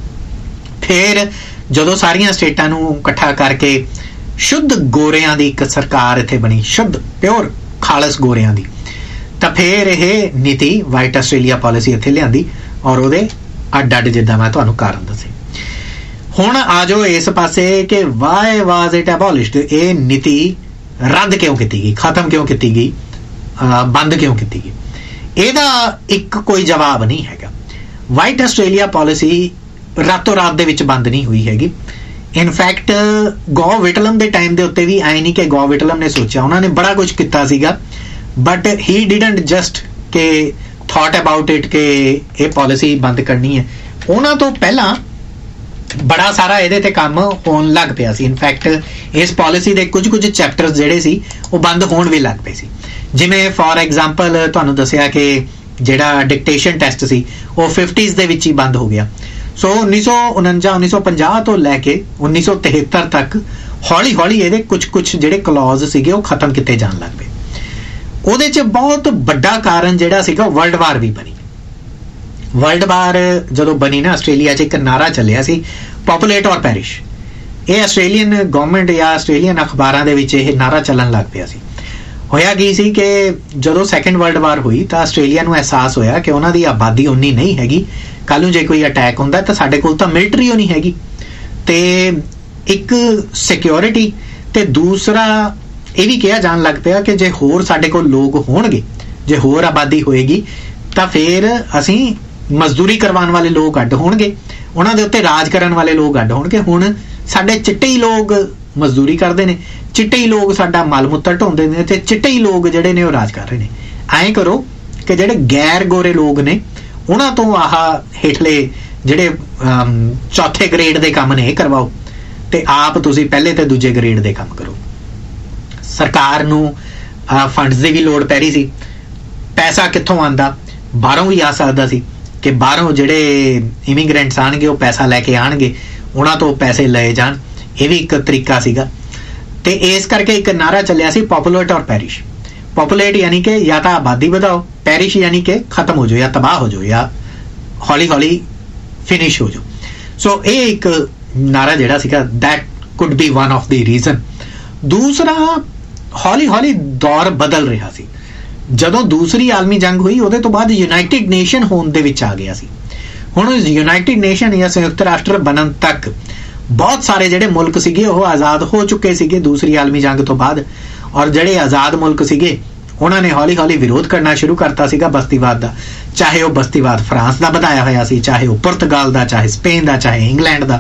ਫਿਰ ਜਦੋਂ ਸਾਰੀਆਂ ਸਟੇਟਾਂ ਨੂੰ ਇਕੱਠਾ ਕਰਕੇ ਸ਼ੁੱਧ ਗੋਰਿਆਂ ਦੀ ਇੱਕ ਸਰਕਾਰ ਇੱਥੇ ਬਣੀ, ਸ਼ੁੱਧ ਪਿਓਰ ਖਾਲਸ ਗੋਰਿਆਂ ਦੀ, ਤਾਂ ਫਿਰ ਇਹ ਨੀਤੀ ਵਾਈਟ ਆਸਟ੍ਰੇਲੀਆ ਪਾਲਿਸੀ ਇੱਥੇ ਲਿਆਂਦੀ, ਔਰ ਉਹਦੇ ਅੱਡ ਅੱਡ ਜਿੱਦਾਂ ਮੈਂ ਤੁਹਾਨੂੰ ਕਾਰਨ ਦੱਸੇ। ਹੁਣ ਆ ਜਾਓ ਇਸ ਪਾਸੇ ਕਿ ਵਾਈ ਵਾਜ਼ ਇਟ ਐਬੋਲਿਸ਼ਡ, ਇਹ ਨੀਤੀ ਰੱਦ ਕਿਉਂ ਕੀਤੀ ਗਈ, ਖਤਮ ਕਿਉਂ ਕੀਤੀ ਗਈ, ਬੰਦ ਕਿਉਂ ਕੀਤੀ ਗਈ? ਇਹਦਾ ਇੱਕ ਕੋਈ ਜਵਾਬ ਨਹੀਂ ਹੈਗਾ। ਵਾਈਟ ਆਸਟ੍ਰੇਲੀਆ ਪਾਲਿਸੀ ਰਾਤੋਂ ਰਾਤ ਦੇ ਵਿੱਚ ਬੰਦ ਨਹੀਂ ਹੋਈ ਹੈਗੀ। ਇਨਫੈਕਟ ਗੋ ਵਿਟਲਮ ਦੇ ਟਾਈਮ ਦੇ ਉੱਤੇ ਵੀ ਐ ਨਹੀਂ ਕਿ ਗੋ ਵਿਟਲਮ ਨੇ ਸੋਚਿਆ, ਉਹਨਾਂ ਨੇ ਬੜਾ ਕੁਝ ਕੀਤਾ ਸੀਗਾ, ਬਟ ਹੀ ਡਿਡਨਟ ਜਸਟ ਕਿ ਥਾਟ ਅਬਾਊਟ ਇਟ ਕਿ ਇਹ ਪਾਲਿਸੀ ਬੰਦ ਕਰਨੀ ਹੈ। ਉਹਨਾਂ ਤੋਂ ਪਹਿਲਾਂ ਬੜਾ ਸਾਰਾ ਇਹਦੇ ਤੇ ਕੰਮ ਹੋਣ ਲੱਗ ਪਿਆ ਸੀ। ਇਨਫੈਕਟ ਇਸ ਪਾਲਿਸੀ ਦੇ ਕੁਝ ਕੁਝ ਚੈਪਟਰਸ ਜਿਹੜੇ ਸੀ ਉਹ ਬੰਦ ਹੋਣ ਵੀ ਲੱਗ ਪਏ ਸੀ। ਜਿਵੇਂ ਫੋਰ ਐਗਜ਼ਾਮਪਲ ਤੁਹਾਨੂੰ ਦੱਸਿਆ ਕਿ ਜਿਹੜਾ ਡਿਕਟੇਸ਼ਨ ਟੈਸਟ ਸੀ ਉਹ ਫਿਫਟੀਜ਼ ਦੇ ਵਿੱਚ ਹੀ ਬੰਦ ਹੋ ਗਿਆ। ਸੋ ਉੱਨੀ ਸੌ ਉਣੰਜਾ ਉੱਨੀ ਸੌ ਪੰਜਾਹ ਤੋਂ ਲੈ ਕੇ ਉੱਨੀ ਸੌ ਤਿਹੱਤਰ ਤੱਕ ਹੌਲੀ ਹੌਲੀ ਇਹਦੇ ਕੁਝ ਕੁਝ ਜਿਹੜੇ ਕਲੌਜ਼ ਸੀਗੇ ਉਹ ਖਤਮ ਕੀਤੇ ਜਾਣ ਲੱਗ ਪਏ। ਉਹਦੇ 'ਚ ਬਹੁਤ ਵੱਡਾ ਕਾਰਨ ਜਿਹੜਾ ਸੀਗਾ ਵਰਲਡ ਵਾਰ ਵੀ ਬਣੀ। ਵਰਲਡ ਵਾਰ ਜਦੋਂ ਬਣੀ ਨਾ, ਆਸਟ੍ਰੇਲੀਆ 'ਚ ਇੱਕ ਨਾਰਾ ਚੱਲਿਆ ਸੀ, ਪੋਪੂਲੇਟ ਔਰ ਪੈਰਿਸ਼। ਇਹ ਆਸਟ੍ਰੇਲੀਅਨ ਗਵਰਨਮੈਂਟ ਜਾਂ ਆਸਟ੍ਰੇਲੀਅਨ ਅਖਬਾਰਾਂ ਦੇ ਵਿੱਚ ਇਹ ਨਾਰਾ ਚੱਲਣ ਲੱਗ ਪਿਆ ਸੀ। ਹੋਇਆ ਕੀ ਸੀ ਕਿ ਜਦੋਂ ਸੈਕੰਡ ਵਰਲਡ ਵਾਰ ਹੋਈ ਤਾਂ ਆਸਟ੍ਰੇਲੀਆ ਨੂੰ ਅਹਿਸਾਸ ਹੋਇਆ ਕਿ ਉਹਨਾਂ ਦੀ ਆਬਾਦੀ ਉਨੀ ਨਹੀਂ ਹੈਗੀ, ਕੱਲ ਨੂੰ ਜੇ ਕੋਈ ਅਟੈਕ ਹੁੰਦਾ ਤਾਂ ਸਾਡੇ ਕੋਲ ਤਾਂ ਮਿਲਟਰੀ ਉਹ ਨਹੀਂ ਹੈਗੀ, ਤੇ ਇੱਕ ਸਿਕਿਉਰਿਟੀ, ਤੇ ਦੂਸਰਾ ਇਹ ਵੀ ਕਿਹਾ ਜਾਣ ਲੱਗ ਪਿਆ ਕਿ ਜੇ ਹੋਰ ਸਾਡੇ ਕੋਲ ਲੋਕ ਹੋਣਗੇ, ਜੇ ਹੋਰ ਆਬਾਦੀ ਹੋਏਗੀ ਤਾਂ ਫਿਰ ਅਸੀਂ ਮਜ਼ਦੂਰੀ ਕਰਵਾਉਣ ਵਾਲੇ ਲੋਕ ਅੱਡ ਹੋਣਗੇ, ਉਹਨਾਂ ਦੇ ਉੱਤੇ ਰਾਜ ਕਰਨ ਵਾਲੇ ਲੋਕ ਅੱਡ ਹੋਣਗੇ। ਹੁਣ ਸਾਡੇ ਚਿੱਟੇ ਹੀ ਲੋਕ ਮਜ਼ਦੂਰੀ ਕਰਦੇ ਨੇ, ਚਿੱਟੇ ਹੀ ਲੋਕ ਸਾਡਾ ਮਲ ਮੂਤਰ ਢੋਂਦੇ ਨੇ, ਤੇ ਚਿੱਟੇ ਹੀ ਲੋਕ ਜਿਹੜੇ ਨੇ ਉਹ ਰਾਜ ਕਰ ਰਹੇ ਨੇ। ਐਂ ਕਰੋ ਕਿ ਜਿਹੜੇ ਗੈਰ ਗੋਰੇ ਲੋਕ ਨੇ ਉਹਨਾਂ ਤੋਂ ਆਹ ਹੇਠਲੇ ਜਿਹੜੇ ਚੌਥੇ ਗ੍ਰੇਡ ਦੇ ਕੰਮ ਨੇ ਇਹ ਕਰਵਾਓ, ਤੇ ਆਪ ਤੁਸੀਂ ਪਹਿਲੇ ਤੇ ਦੂਜੇ ਗ੍ਰੇਡ ਦੇ ਕੰਮ ਕਰੋ। ਸਰਕਾਰ ਨੂੰ ਫੰਡਸ ਦੀ ਵੀ ਲੋੜ ਪੈ ਰਹੀ ਸੀ। ਪੈਸਾ ਕਿੱਥੋਂ ਆਉਂਦਾ? ਬਾਹਰੋਂ ਵੀ ਆ ਸਕਦਾ ਸੀ ਕਿ ਬਾਹਰੋਂ ਜਿਹੜੇ ਇਮੀਗ੍ਰੈਂਟਸ ਆਣਗੇ ਉਹ ਪੈਸਾ ਲੈ ਕੇ ਆਣਗੇ, ਉਹਨਾਂ ਤੋਂ ਪੈਸੇ ਲਏ ਜਾਣ, ਇਹ ਵੀ ਇੱਕ ਤਰੀਕਾ ਸੀਗਾ। ਤੇ ਇਸ ਕਰਕੇ ਇੱਕ ਨਾਰਾ ਚੱਲਿਆ ਸੀ ਪੋਪੂਲੇਟ ਔਰ ਪੈਰਿਸ਼। ਪੋਪੂਲੇਟ ਯਾਨੀ ਕਿ ਜਾਂ ਤਾਂ ਆਬਾਦੀ ਵਧਾਓ, ਪੈਰਿਸ਼ ਯਾਨੀ ਕਿ ਖਤਮ ਹੋ ਜਾਓ ਜਾਂ ਤਬਾਹ ਹੋ ਜਾਓ ਜਾਂ ਹੌਲੀ ਹੌਲੀ ਫਿਨਿਸ਼ ਹੋ ਜਾਓ। ਸੋ ਇਹ ਇੱਕ ਨਾਰਾ ਜਿਹੜਾ ਸੀਗਾ that could B one of the reason. ਦੂਸਰਾ, ਹੌਲੀ ਹੌਲੀ ਦੌਰ ਬਦਲ ਰਿਹਾ ਸੀ। ਜਦੋਂ ਦੂਸਰੀ ਆਲਮੀ ਜੰਗ ਹੋਈ ਉਹਦੇ ਤੋਂ ਬਾਅਦ ਯੂਨਾਈਟਿਡ ਨੇਸ਼ਨ ਹੋਣ ਦੇ ਵਿੱਚ ਆ ਗਿਆ ਸੀ। ਹੁਣ ਯੂਨਾਈਟਿਡ ਨੇਸ਼ਨ ਜਾਂ ਸੰਯੁਕਤ ਰਾਸ਼ਟਰ ਬਣਨ ਤੱਕ ਬਹੁਤ ਸਾਰੇ ਜਿਹੜੇ ਮੁਲਕ ਸੀਗੇ ਉਹ ਆਜ਼ਾਦ ਹੋ ਚੁੱਕੇ ਸੀਗੇ ਦੂਸਰੀ ਆਲਮੀ ਜੰਗ ਤੋਂ ਬਾਅਦ, ਔਰ ਜਿਹੜੇ ਆਜ਼ਾਦ ਮੁਲਕ ਸੀਗੇ ਉਹਨਾਂ ਨੇ ਹੌਲੀ ਹੌਲੀ ਵਿਰੋਧ ਕਰਨਾ ਸ਼ੁਰੂ ਕਰਤਾ ਸੀਗਾ ਬਸਤੀਵਾਦ ਦਾ। ਚਾਹੇ ਉਹ ਬਸਤੀਵਾਦ ਫਰਾਂਸ ਦਾ ਵਧਾਇਆ ਹੋਇਆ ਸੀ, ਚਾਹੇ ਉਹ ਪੁਰਤਗਾਲ ਦਾ, ਚਾਹੇ ਸਪੇਨ ਦਾ, ਚਾਹੇ ਇੰਗਲੈਂਡ ਦਾ।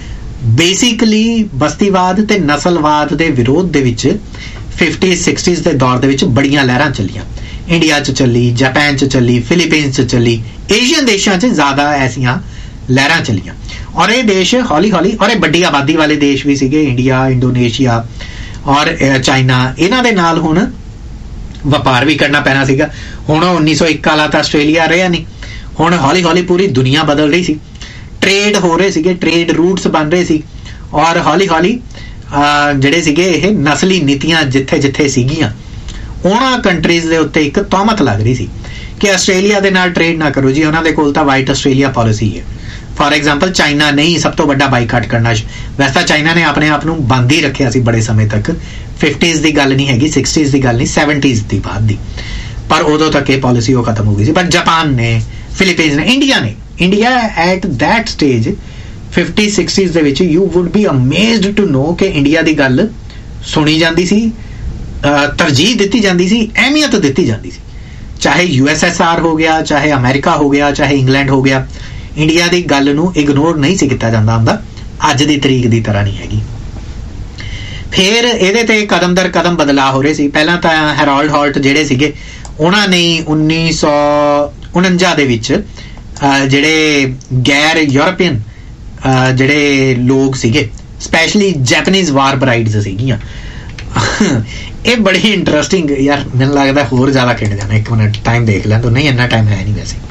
ਬੇਸਿਕਲੀ ਬਸਤੀਵਾਦ ਤੇ ਨਸਲਵਾਦ ਦੇ ਵਿਰੋਧ ਦੇ ਵਿੱਚ ਫਿਫਟੀ ਸਿਕਸਟੀਜ਼ ਦੇ ਦੌਰ ਦੇ ਵਿੱਚ ਬੜੀਆਂ ਲਹਿਰਾਂ ਚੱਲੀਆਂ। ਇੰਡੀਆ 'ਚ ਚੱਲੀ, ਜਾਪਾਨ 'ਚ ਚੱਲੀ, ਫਿਲੀਪੀਨਸ 'ਚ ਚੱਲੀ, ਏਸ਼ੀਅਨ ਦੇਸ਼ਾਂ 'ਚ ਜ਼ਿਆਦਾ ਐਸੀਆਂ ਲਹਿਰਾਂ ਚੱਲੀਆਂ। ਔਰ ਇਹ ਦੇਸ਼ ਹੌਲੀ ਹੌਲੀ, ਔਰ ਇਹ ਵੱਡੀ ਆਬਾਦੀ ਵਾਲੇ ਦੇਸ਼ ਵੀ ਸੀਗੇ, ਇੰਡੀਆ, ਇੰਡੋਨੇਸ਼ੀਆ ਔਰ ਚਾਈਨਾ, ਇਹਨਾਂ ਦੇ ਨਾਲ ਹੁਣ ਵਪਾਰ ਵੀ ਕਰਨਾ ਪੈਣਾ ਸੀਗਾ। ਹੁਣ ਉੱਨੀ ਸੌ ਇੱਕ ਵਾਲਾ ਤਾਂ ਆਸਟ੍ਰੇਲੀਆ ਰਿਹਾ ਨਹੀਂ, ਹੁਣ ਹੌਲੀ ਹੌਲੀ ਪੂਰੀ ਦੁਨੀਆ ਬਦਲ ਰਹੀ ਸੀ, ਟ੍ਰੇਡ ਹੋ ਰਹੇ ਸੀਗੇ, ਟ੍ਰੇਡ ਰੂਟਸ ਬਣ ਰਹੇ ਸੀ, ਔਰ ਹੌਲੀ ਹੌਲੀ ਜਿਹੜੇ ਸੀਗੇ ਇਹ ਨਸਲੀ ਨੀਤੀਆਂ ਜਿੱਥੇ ਜਿੱਥੇ ਸੀਗੀਆਂ ਉਹਨਾਂ ਕੰਟਰੀਜ਼ ਦੇ ਉੱਤੇ ਇੱਕ ਤੌਹਮਤ ਲੱਗ ਰਹੀ ਸੀ ਕਿ ਆਸਟ੍ਰੇਲੀਆ ਦੇ ਨਾਲ ਟ੍ਰੇਡ ਨਾ ਕਰੋ ਜੀ, ਉਹਨਾਂ ਦੇ ਕੋਲ ਤਾਂ ਵਾਈਟ ਆਸਟ੍ਰੇਲੀਆ ਪਾਲਿਸੀ ਹੈ। ਫਾਰ ਐਗਜ਼ਾਮਪਲ ਚਾਈਨਾ ਨਹੀਂ ਸਭ ਤੋਂ ਵੱਡਾ ਬਾਈਕਾਟ ਕਰਨਾ, ਵੈਸੇ ਤਾਂ ਚਾਈਨਾ ਨੇ ਆਪਣੇ ਆਪ ਨੂੰ ਬੰਦ ਹੀ ਰੱਖਿਆ ਸੀ ਬੜੇ ਸਮੇਂ ਤੱਕ। ਫਿਫਟੀਜ਼ ਦੀ ਗੱਲ ਨਹੀਂ ਹੈਗੀ, ਸਿਕਸਟੀਜ਼ ਦੀ ਗੱਲ ਨਹੀਂ, ਸੈਵਨਟੀਜ਼ ਦੀ ਬਾਅਦ ਦੀ, ਪਰ ਉਦੋਂ ਤੱਕ ਇਹ ਪਾਲਿਸੀ ਉਹ ਖਤਮ ਹੋ ਗਈ ਸੀ। ਪਰ ਜਾਪਾਨ ਨੇ, ਫਿਲੀਪੀਨਸ ਨੇ, ਇੰਡੀਆ ਨੇ, India at that stage fifty ਸਿਕਸਟੀਜ਼ ਦੇ ਵਿੱਚ you wood B amazed to know ਕਿ ਇੰਡੀਆ ਦੀ ਗੱਲ ਸੁਣੀ ਜਾਂਦੀ ਸੀ, ਤਰਜੀਹ ਦਿੱਤੀ ਜਾਂਦੀ ਸੀ, ਅਹਿਮੀਅਤ ਦਿੱਤੀ ਜਾਂਦੀ ਸੀ। ਚਾਹੇ ਯੂ ਐਸ ਐਸ ਆਰ ਹੋ ਗਿਆ, ਚਾਹੇ ਅਮਰੀਕਾ ਹੋ ਗਿਆ, ਚਾਹੇ ਇੰਗਲੈਂਡ ਹੋ ਗਿਆ, ਇੰਡੀਆ ਦੀ ਗੱਲ ਨੂੰ ਇਗਨੋਰ ਨਹੀਂ ਸੀ ਕੀਤਾ ਜਾਂਦਾ ਹੁੰਦਾ, ਅੱਜ ਦੀ ਤਰੀਕ ਦੀ ਤਰ੍ਹਾਂ ਨਹੀਂ ਹੈਗੀ। ਫਿਰ ਇਹਦੇ ਤੇ ਕਦਮ ਦਰ ਕਦਮ ਬਦਲਾਅ ਹੋ ਰਹੇ ਸੀ। ਪਹਿਲਾਂ ਤਾਂ ਹੈਰੋਲਡ ਹਾਲਟ ਜਿਹੜੇ ਸੀਗੇ ਉਹਨਾਂ ਨੇ ਉੱਨੀ ਸੌ ਉਣੰਜਾ ਦੇ ਵਿੱਚ ਜਿਹੜੇ ਗੈਰ ਯੂਰਪੀਅਨ ਜਿਹੜੇ ਲੋਕ ਸੀਗੇ, ਸਪੈਸ਼ਲੀ ਜੈਪਨੀਜ਼ ਵਾਰ ਬਰਾਈਡਸ ਸੀਗੀਆਂ। ਇਹ ਬੜੀ ਇੰਟਰਸਟਿੰਗ ਯਾਰ, ਮੈਨੂੰ ਲੱਗਦਾ ਹੋਰ ਜ਼ਿਆਦਾ ਖੇਡ ਜਾਣਾ। ਇੱਕ ਮਿੰਟ ਟਾਈਮ ਦੇਖ ਲੈਣ ਤੋਂ, ਨਹੀਂ ਇੰਨਾ ਟਾਈਮ ਹੈ ਨਹੀਂ ਵੈਸੇ,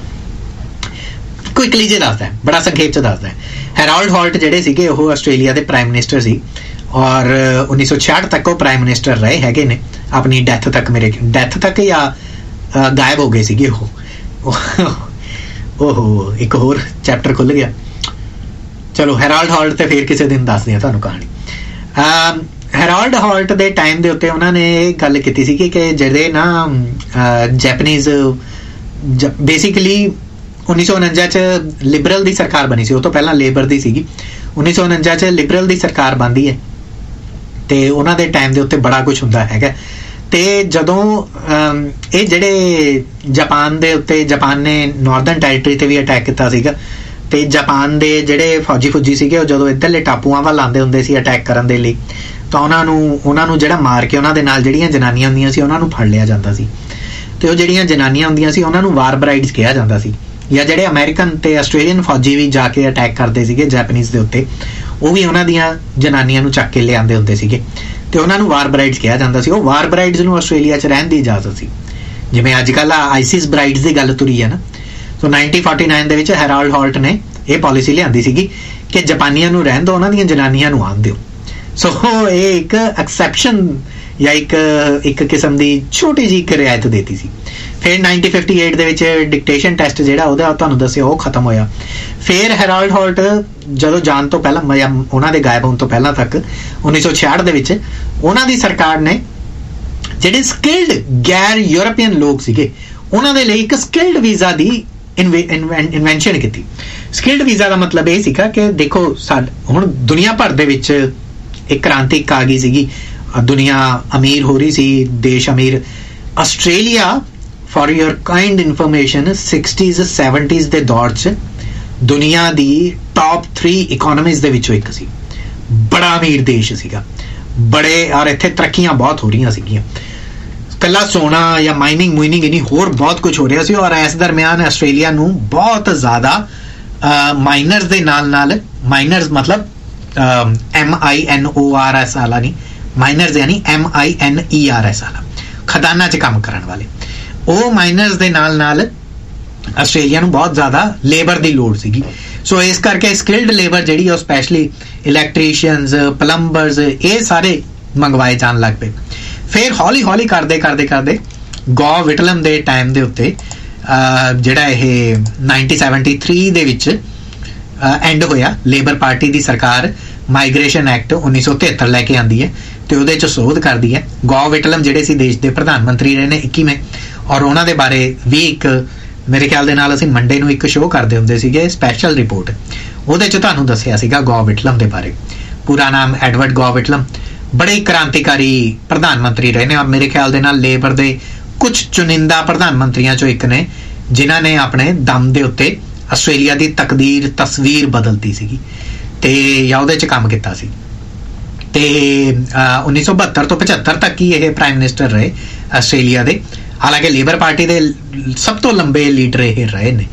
ਕੁਇਕਲੀ ਜੇ ਦੱਸਦਾ, ਬੜਾ ਸੰਖੇਪ ਚ ਦੱਸਦਾ। ਹੈਰੋਲਡ ਹਾਲਟ ਜਿਹੜੇ ਸੀਗੇ ਉਹ ਆਸਟ੍ਰੇਲੀਆ ਦੇ ਪ੍ਰਾਈਮ ਮਿਨਿਸਟਰ ਸੀ, ਔਰ ਉੱਨੀ ਸੌ ਛਿਆਹਠ ਤੱਕ ਉਹ ਪ੍ਰਾਈਮ ਮਿਨਿਸਟਰ ਰਹੇ ਹੈਗੇ ਨੇ, ਆਪਣੀ ਡੈਥ ਤੱਕ, ਮੇਰੇ ਡੈਥ ਤੱਕ ਜਾਂ ਗਾਇਬ ਹੋ ਗਏ ਸੀਗੇ ਉਹ। ਓਹੋ, ਇੱਕ ਹੋਰ ਚੈਪਟਰ ਖੁੱਲ ਗਿਆ। ਚਲੋ ਹੈਰੋਲਡ ਹਾਲਟ ਤੇ ਫਿਰ ਕਿਸੇ ਦਿਨ ਦੱਸਦੇ ਆ ਤੁਹਾਨੂੰ ਕਹਾਣੀ। ਹੈਰੋਲਡ ਹਾਲਟ ਦੇ ਟਾਈਮ ਦੇ ਉੱਤੇ ਉਹਨਾਂ ਨੇ ਇਹ ਗੱਲ ਕੀਤੀ ਸੀ ਕਿ ਜਿਹੜੇ ਨਾ ਜੈਪਨੀਜ਼, ਬੇਸਿਕਲੀ ਉੱਨੀ ਸੌ ਉਣੰਜਾ 'ਚ ਲਿਬਰਲ ਦੀ ਸਰਕਾਰ ਬਣੀ ਸੀ, ਉਹ ਤੋਂ ਪਹਿਲਾਂ ਲੇਬਰ ਦੀ ਸੀਗੀ। ਉੱਨੀ ਸੌ ਉਣੰਜਾ 'ਚ ਲਿਬਰਲ ਦੀ ਸਰਕਾਰ ਬਣਦੀ ਹੈ ਤੇ ਉਹਨਾਂ ਦੇ ਟਾਈਮ ਦੇ ਉੱਤੇ ਬੜਾ ਕੁਝ ਹੁੰਦਾ ਹੈਗਾ। ਤੇ ਜਦੋਂ ਇਹ ਜਿਹੜੇ ਜਾਪਾਨ ਦੇ ਉੱਤੇ, ਜਾਪਾਨ ਨੇ ਨਾਰਦਰਨ ਟੈਰੀਟਰੀ ਤੇ ਵੀ ਅਟੈਕ ਕੀਤਾ ਸੀਗਾ, ਤੇ ਜਾਪਾਨ ਦੇ ਜਿਹੜੇ ਫੌਜੀ ਫੁਜੀ ਸੀਗੇ ਉਹ ਜਦੋਂ ਇੱਧਰਲੇ ਟਾਪੂਆਂ ਵੱਲ ਆਉਂਦੇ ਹੁੰਦੇ ਸੀ ਅਟੈਕ ਕਰਨ ਦੇ ਲਈ, ਤਾਂ ਉਹਨਾਂ ਨੂੰ ਉਹਨਾਂ ਨੂੰ ਜਿਹੜਾ ਮਾਰ ਕੇ ਉਹਨਾਂ ਦੇ ਨਾਲ ਜਿਹੜੀਆਂ ਜਨਾਨੀਆਂ ਹੁੰਦੀਆਂ ਸੀ ਉਹਨਾਂ ਨੂੰ ਫੜ ਲਿਆ ਜਾਂਦਾ ਸੀ। ਤੇ ਉਹ ਜਿਹੜੀਆਂ ਜਨਾਨੀਆਂ ਹੁੰਦੀਆਂ ਸੀ ਉਹਨਾਂ ਨੂੰ ਵਾਰ ਬਰਾਈਡਸ ਕਿਹਾ ਜਾਂਦਾ ਸੀ। ਜਾਂ ਜਿਹੜੇ ਅਮਰੀਕਨ ਤੇ ਆਸਟ੍ਰੇਲੀਅਨ ਫੌਜੀ ਵੀ ਜਾ ਕੇ ਅਟੈਕ ਕਰਦੇ ਸੀਗੇ ਜੈਪਨੀਜ਼ ਦੇ ਉੱਤੇ, ਉਹ ਵੀ ਉਹਨਾਂ ਦੀਆਂ ਜਨਾਨੀਆਂ ਨੂੰ ਚੱਕ ਕੇ ਲਿਆਉਂਦੇ ਹੁੰਦੇ ਸੀਗੇ ਤੇ ਉਹਨਾਂ ਨੂੰ ਵਾਰ ਬਰਾਈਡਸ ਕਿਹਾ ਜਾਂਦਾ ਸੀ। ਉਹ ਵਾਰ ਬਰਾਈਡਸ ਨੂੰ ਆਸਟ੍ਰੇਲੀਆ 'ਚ ਰਹਿਣ ਦੀ ਇਜਾਜ਼ਤ ਸੀ, ਜਿਵੇਂ ਅੱਜ ਕੱਲ੍ਹ ਆਈਸਿਸ ਬਰਾਈਡਸ ਦੀ ਗੱਲ ਤੁਰੀ ਹੈ ਨਾ। ਸੋ ਨਾਈਨਟੀਨ ਫੋਰਟੀ ਨਾਈਨ ਦੇ ਵਿੱਚ ਹੈਰੋਲਡ ਹਾਲਟ ਨੇ ਇਹ ਪਾਲਿਸੀ ਲਿਆਂਦੀ ਸੀਗੀ ਕਿ ਜਾਪਾਨੀਆਂ ਨੂੰ ਰਹਿਣ ਦਿਓ, ਉਹਨਾਂ ਦੀਆਂ ਜਨਾਨੀਆਂ ਨੂੰ ਆਉਣ ਦਿਓ। ਸੋ ਇਹ ਇੱਕ ਐਕਸੈਪਸ਼ਨ ਜਾਂ ਇੱਕ ਇੱਕ ਕਿਸਮ ਦੀ ਛੋਟੀ ਜਿਹੀ ਇੱਕ ਰਿਆਇਤ ਦੇਤੀ ਸੀ। ਫਿਰ ਨਾਈਨਟੀਨ ਫਿਫਟੀ ਏਟ ਦੇ ਵਿੱਚ ਡਿਕਟੇਸ਼ਨ ਟੈਸਟ ਜਿਹੜਾ ਉਹਦਾ ਤੁਹਾਨੂੰ ਦੱਸਿਆ ਉਹ ਖਤਮ ਹੋਇਆ। ਫਿਰ ਹੈਰੋਲਡ ਹਾਲਟ ਜਦੋਂ ਜਾਣ ਤੋਂ ਪਹਿਲਾਂ ਜਾਂ ਉਹਨਾਂ ਦੇ ਗਾਇਬ ਹੋਣ ਤੋਂ ਪਹਿਲਾਂ ਤੱਕ ਉੱਨੀ ਸੌ ਛਿਆਹਠ ਦੇ ਵਿੱਚ ਉਹਨਾਂ ਦੀ ਸਰਕਾਰ ਨੇ ਜਿਹੜੇ ਸਕਿਲਡ ਗੈਰ ਯੂਰਪੀਅਨ ਲੋਕ ਸੀਗੇ ਉਹਨਾਂ ਦੇ ਲਈ ਇੱਕ ਸਕਿਲਡ ਵੀਜ਼ਾ ਦੀ ਇਨਵੈਂਸ਼ਨ ਕੀਤੀ। ਸਕਿਲਡ ਵੀਜ਼ਾ ਦਾ ਮਤਲਬ ਇਹ ਸੀਗਾ ਕਿ ਦੇਖੋ ਹੁਣ ਦੁਨੀਆ ਭਰ ਦੇ ਵਿੱਚ ਇੱਕ ਕ੍ਰਾਂਤੀ ਆ ਗਈ ਸੀਗੀ, ਦੁਨੀਆ ਅਮੀਰ ਹੋ ਰਹੀ ਸੀ, ਦੇਸ਼ ਅਮੀਰ। Australia for your kind information sixties सैवनटीज़ ਦੇ ਦੌਰ 'ਚ ਦੁਨੀਆ ਦੀ ਟੌਪ ਥ੍ਰੀ ਇਕੋਨਮੀਜ਼ ਦੇ ਵਿੱਚੋਂ ਇੱਕ ਸੀ। ਬੜਾ ਅਮੀਰ ਦੇਸ਼ ਸੀਗਾ, ਬੜੇ, ਔਰ ਇੱਥੇ ਤਰੱਕੀਆਂ ਬਹੁਤ ਹੋ ਰਹੀਆਂ ਸੀਗੀਆਂ। ਕੱਲਾ ਸੋਨਾ ਜਾਂ ਮਾਈਨਿੰਗ ਮੁਈਨਿੰਗ ਨਹੀਂ, ਹੋਰ ਬਹੁਤ ਕੁਝ ਹੋ ਰਿਹਾ ਸੀ। ਔਰ ਇਸ ਦਰਮਿਆਨ ਆਸਟ੍ਰੇਲੀਆ ਨੂੰ ਬਹੁਤ ਜ਼ਿਆਦਾ ਮਾਈਨਰਸ ਦੇ ਨਾਲ ਨਾਲ, ਮਾਈਨਰਸ ਮਤਲਬ M I N O R S ਵਾਲਾ ਨਹੀਂ, ਮਾਈਨਰਸ ਯਾਨੀ M I N E R S ਵਾਲਾ, ਖਦਾਨਾਂ 'ਚ ਕੰਮ ਕਰਨ ਵਾਲੇ, ਉਹ ਮਾਈਨਰਸ ਦੇ ਨਾਲ ਨਾਲ ਆਸਟ੍ਰੇਲੀਆ ਨੂੰ ਬਹੁਤ ਜ਼ਿਆਦਾ ਲੇਬਰ ਦੀ ਲੋੜ ਸੀਗੀ। ਸੋ ਇਸ ਕਰਕੇ ਸਕਿਲਡ ਲੇਬਰ ਜਿਹੜੀ ਉਹ ਸਪੈਸ਼ਲੀ ਇਲੈਕਟ੍ਰੀਸ਼ੀਅਨਸ, ਪਲੰਬਰਸ, ਇਹ ਸਾਰੇ ਮੰਗਵਾਏ ਜਾਣ ਲੱਗ ਪਏ। ਫਿਰ ਹੌਲੀ ਹੌਲੀ ਕਰਦੇ ਕਰਦੇ ਕਰਦੇ ਗੋ ਵਿਟਲਮ ਦੇ ਟਾਈਮ ਦੇ ਉੱਤੇ ਜਿਹੜਾ ਇਹ ਨਾਈਨਟੀਨ ਸੈਵਨਟੀ ਥ੍ਰੀ ਦੇ ਵਿੱਚ ਐਂਡ ਹੋਇਆ। ਲੇਬਰ ਪਾਰਟੀ ਦੀ ਸਰਕਾਰ ਮਾਈਗ੍ਰੇਸ਼ਨ ਐਕਟ ਉੱਨੀ ਸੌ ਤਿਹੱਤਰ ਲੈ ਕੇ ਆਉਂਦੀ ਹੈ ਤੇ ਉਹਦੇ 'ਚ ਸੋਧ ਕਰਦੀ ਹੈ। ਗੋ ਵਿਟਲਮ ਜਿਹੜੇ ਸੀ ਦੇਸ਼ ਦੇ ਪ੍ਰਧਾਨ ਮੰਤਰੀ ਰਹੇ ਨੇ ਇੱਕੀਵੇਂ, ਔਰ ਉਹਨਾਂ ਦੇ ਬਾਰੇ ਵੀ ਇੱਕ ਮੇਰੇ ਖਿਆਲ ਦੇ ਨਾਲ ਅਸੀਂ ਮੰਡੇ ਨੂੰ ਇੱਕ ਸ਼ੋਅ ਕਰਦੇ ਹੁੰਦੇ ਸੀਗੇ ਸਪੈਸ਼ਲ ਰਿਪੋਰਟ, ਉਹਦੇ 'ਚ ਤੁਹਾਨੂੰ ਦੱਸਿਆ ਸੀਗਾ ਗੋ ਵਿਟਲਮ ਦੇ ਬਾਰੇ। ਪੂਰਾ ਨਾਮ ਐਡਵਰਡ ਗੋ ਵਿਟਲਮ, ਬੜੇ ਕ੍ਰਾਂਤੀਕਾਰੀ ਪ੍ਰਧਾਨ ਮੰਤਰੀ ਰਹੇ ਨੇ ਔਰ ਮੇਰੇ ਖਿਆਲ ਦੇ ਨਾਲ ਲੇਬਰ ਦੇ ਕੁਝ ਚੁਣਿੰਦਾ ਪ੍ਰਧਾਨ ਮੰਤਰੀਆਂ 'ਚੋਂ ਇੱਕ ਨੇ ਜਿਨ੍ਹਾਂ ਨੇ ਆਪਣੇ ਦਮ ਦੇ ਉੱਤੇ ਆਸਟ੍ਰੇਲੀਆ ਦੀ ਤਕਦੀਰ ਤਸਵੀਰ ਬਦਲਤੀ ਸੀਗੀ ਤੇ ਜਾਂ ਉਹਦੇ 'ਚ ਕੰਮ ਕੀਤਾ ਸੀ। ਤੇ ਉੱਨੀ ਸੌ ਬਹੱਤਰ ਤੋਂ ਪਝੱਤਰ ਤੱਕ ਹੀ ਇਹ ਪ੍ਰਾਈਮ ਮਿਨਿਸਟਰ ਰਹੇ ਆਸਟ੍ਰੇਲੀਆ ਦੇ। ਹਾਲਾਂਕਿ ਲੇਬਰ ਪਾਰਟੀ ਦੇ ਸਭ ਤੋਂ ਲੰਬੇ ਲੀਡਰ ਇਹ ਰਹੇ ਨੇ